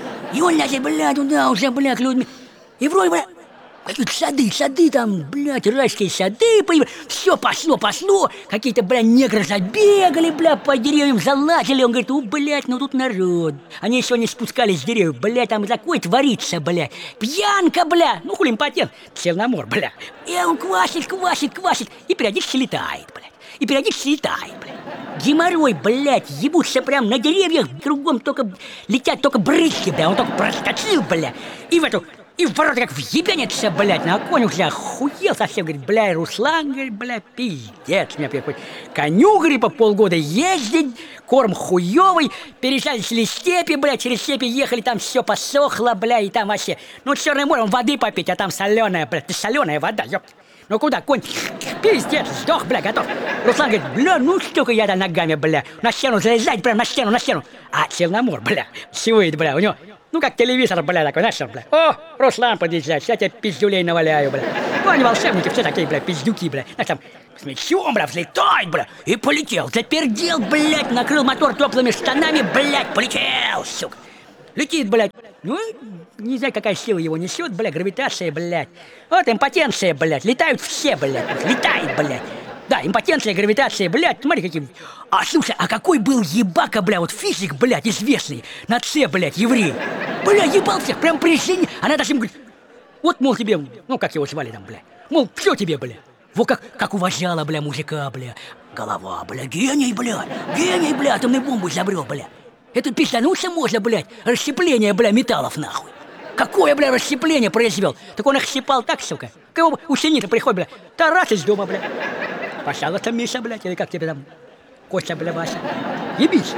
И он, значит, блядь, туда уже, блядь, к людьми. И вроде, блядь, какие-то сады, сады там, блядь, райские сады появились. Все пошло, пошло. Какие-то, блядь, негры забегали, блядь, по деревьям залазили. Он говорит, у, блядь, ну тут народ. Они еще не спускались с деревьев, блядь, там такое творится, блядь. Пьянка, блядь. Ну, хули импотент. Черномор, блядь. И он квасит, квасит, квасит. И периодически летает, блядь. И периодически летает, блядь. Геморрой, блядь, ебутся прям на деревьях. Кругом только летят только брызги, блядь. Он только проскочил, блядь. И в эту И в ворота как въебенится, блядь, на конь уже охуел совсем. Говорит, бля, Руслан, говорит, бля, пиздец. Мне хоть коню, говорит, по полгода ездить, корм хуёвый. Переезжали через степи, бля, через степи ехали, там все посохло, бля, и там вообще. Ну, Черное море, он воды попить, а там соленая, бля, ты соленая вода, ёпт. Ну куда, конь, пиздец, сдох, бля, готов. Руслан говорит, бля, ну столько я-то ногами, бля, на стену залезать, прям на стену, на стену. А Черномор, бля, сивает, бля, у него, ну как телевизор, бля, такой, знаешь, бля. О, Руслан подъезжает, я тебе пиздюлей наваляю, бля. Ну они волшебники, все такие, бля, пиздюки, бля. Знаешь, там с мечом, бля, взлетает, бля, и полетел. Запердел, блядь, накрыл мотор теплыми штанами, блядь, полетел, сука. Летит, блядь. Ну, не знаю, какая сила его несет, блядь, гравитация, блядь. Вот импотенция, блядь, летают все, блядь, летает, блядь. Да, импотенция, гравитация, блядь, смотри, каким. А, слушай, а какой был ебака, бля, вот физик, блядь, известный, на С, блядь, еврей. Бля, ебал всех, прям при жизни. Она даже ему говорит, вот, мол, тебе, ну, как его звали там, бля. Мол, все тебе, бля. Вот как, как уважала, бля, мужика, бля. Голова, бля, гений, бля, гений, бля, атомную бомбу изобрел, бля. Это пиздануться можно, блядь, расщепление, бля, металлов, нахуй. Какое, бля, расщепление произвел? Так он их щипал так, сука. Кого ученица приходит, бля, тарас из дома, бля. Пожалуйста, Миша, блядь, или как тебе там, Костя, бля, Вася. Ебись.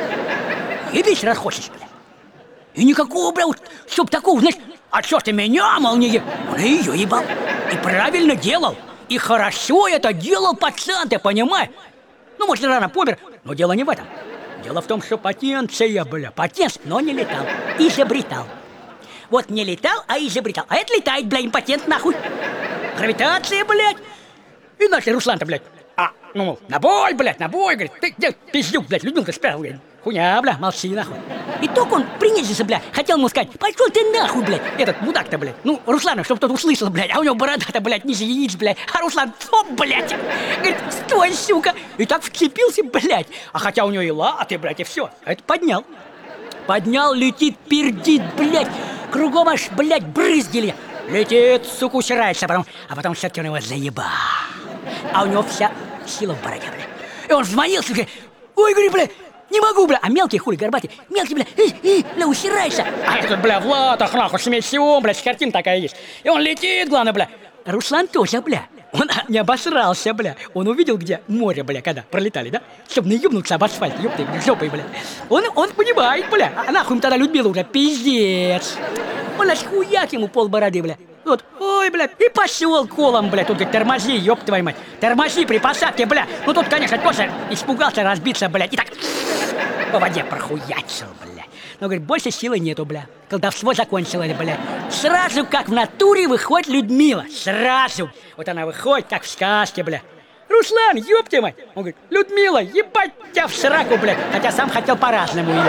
Ебись, раз хочешь, бля. И никакого, бля, чтоб такого, знаешь, а чё ты меня, мол, не ебал? Он и её ебал. И правильно делал. И хорошо это делал пацан, ты понимаешь? Ну, может, рано помер, но дело не в этом. Дело в том, что потенция, бля, потенция, но не летал, изобретал. Вот не летал, а изобретал. А это летает, бля, импотент, нахуй. Гравитация, блядь. И наш Руслан-то, блядь, а, ну, мол, на бой, блядь, на бой, говорит, ты где пиздюк, блядь, Людмилка спрятал, говорит. Хуйня, бля, молчи, нахуй. И только он принизился, бля, хотел ему сказать, пошел ты нахуй, блядь, этот мудак-то, блядь. Ну, Руслана, чтобы тот услышал, блядь, а у него борода-то, блядь, ниже яиц, блядь. А Руслан, стоп, блядь, говорит, стой, сука. И так вцепился, блядь. А хотя у него и латы, блядь, и все. А это поднял. Поднял, летит, пердит, блядь. Кругом аж, блядь, брызгили. Летит, сука, усирается, а потом, а потом все-таки он его заебал. А у него вся сила в бороде, блядь. И он взмолился, говорит, ой, говорит, блядь, не могу, бля, а мелкий хули, горбатый, мелкий, бля, э, э, бля, усирайся. А этот, бля, в латах, нахуй, с мечом, бля, с картин такая есть. И он летит, главное, бля. Руслан тоже, бля, он не обосрался, бля. Он увидел, где море, бля, когда пролетали, да? Чтоб не ебнуться об асфальт, ёпты, жопой, бля. Он, он понимает, бля, а нахуй ему тогда Людмила уже, пиздец. Он аж хуяк ему пол бороды, бля. Вот, ой, бля, и пошел колом, бля, тут говорит, тормози, ёб твою мать. Тормози при посадке, бля. Ну тут, конечно, тоже испугался разбиться, бля, и так по воде прохуячил, бля. Но, говорит, больше силы нету, бля. Колдовство закончилось, бля. Сразу, как в натуре, выходит Людмила. Сразу. Вот она выходит, как в сказке, бля. Руслан, ёб твою мать. Он говорит, Людмила, ебать тебя в сраку, бля. Хотя сам хотел по-разному ее.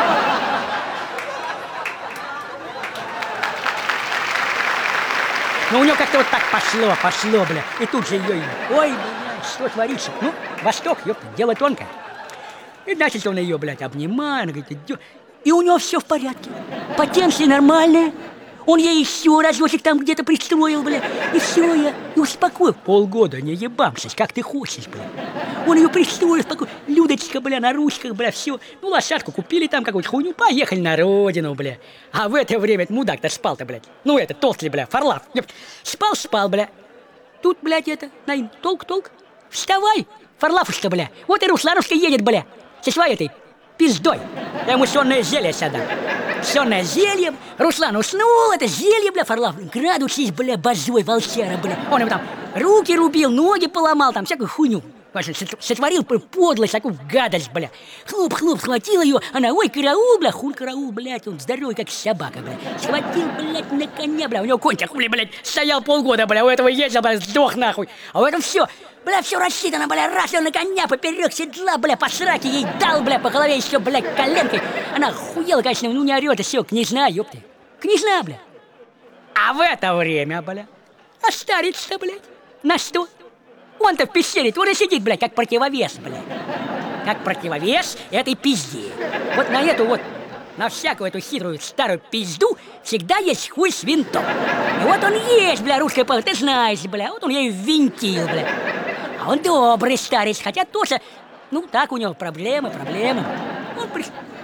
Но у него как-то вот так пошло, пошло, бля. И тут же ее, ой, бля, что творится? Ну, Восток, ёпта, дело тонкое. И начал он ее, блядь, обнимает, говорит, идёт. И у него все в порядке. Потенция нормальная. Он ей еще разочек там где-то пристроил, бля. И все, я и успокоил. Полгода не ебамся, как ты хочешь, бля. Он ее пристроил, успокоил. Людочка, бля, на ручках, бля, все. Ну, лошадку купили там какую-то хуйню, поехали на родину, бля. А в это время этот мудак-то спал-то, блядь. Ну, это, толстый, бля, Фарлав. Спал-спал, бля. Тут, блядь, это, наим, толк-толк. Вставай, Фарлавушка, бля. Вот и Руслановушка едет, бля. Со своей этой пиздой. Я ему сонное зелье сюда. Сонное зелье. Руслан уснул, это зелье, бля, Фарлав. Градусись, бля, базой, волчара, бля. Он ему там руки рубил, ноги поломал, там всякую хуйню. Сотворил подлость, такую гадость, бля. Хлоп-хлоп, схватил ее, она, ой, караул, бля, хуль караул, блядь, он здоровый, как собака, бля. Схватил, блядь, на коня, бля, у него конь хули, блядь, стоял полгода, бля, у этого ездил, бля, сдох нахуй. А у этого все, бля, все рассчитано, бля, раз он на коня поперек седла, бля, по сраке ей дал, бля, по голове еще, блядь, коленкой. Она хуела, конечно, ну не орет, и все, княжна, ёпты. Княжна, бля. А в это время, бля, а старец-то, блядь, на что? Он-то в пещере, вот и сидит, блядь, как противовес, блядь. Как противовес этой пизде. Вот на эту вот, на всякую эту хитрую старую пизду всегда есть хуй с винтом. И вот он есть, бля, русская пол, ты знаешь, бля, вот он ею винтил, бля. А он добрый старец, хотя тоже, ну, так у него проблемы, проблемы. Он при...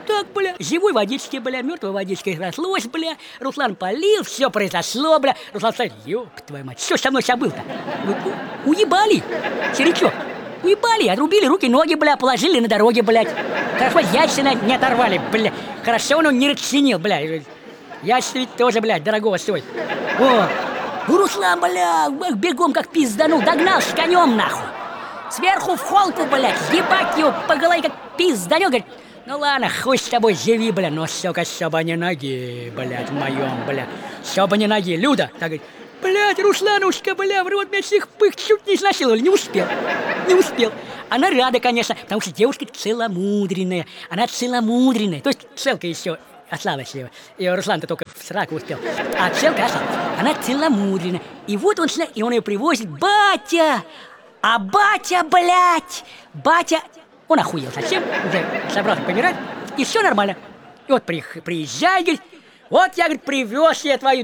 Так, бля, живой водички, бля, мертвой водичкой разлось, бля. Руслан полил, все произошло, бля. Руслан сказал, ёб твою мать, что со мной сейчас было-то? Вы уебали, черечок. Уебали, отрубили руки, ноги, бля, положили на дороге, блядь. Хорошо, яйца не оторвали, бля. Хорошо, он не расчинил, бля. Яйца ведь тоже, блядь, дорогого стоит. О, ну, Руслан, бля, бегом как пизданул, догнал с конем, нахуй. Сверху в холку, блядь, ебать его по голове как пизданул, говорит, ну ладно, хуй с тобой, живи, бля, но, сука, чтобы не ноги, блядь, в моем, бля, чтобы не ноги. Люда, так говорит, блядь, Русланушка, бля, в рот меня всех пых чуть не изнасиловали, не успел, не успел. Она рада, конечно, потому что девушка целомудренная, она целомудренная, то есть целка еще осталась его, и Руслан-то только в сраку успел, а целка осталась, она целомудренная, и вот он, и он ее привозит, батя, а батя, блядь, батя, он охуел совсем, уже собрался помирать, и все нормально. И вот при, приезжай, говорит, вот я, говорит, привез я твою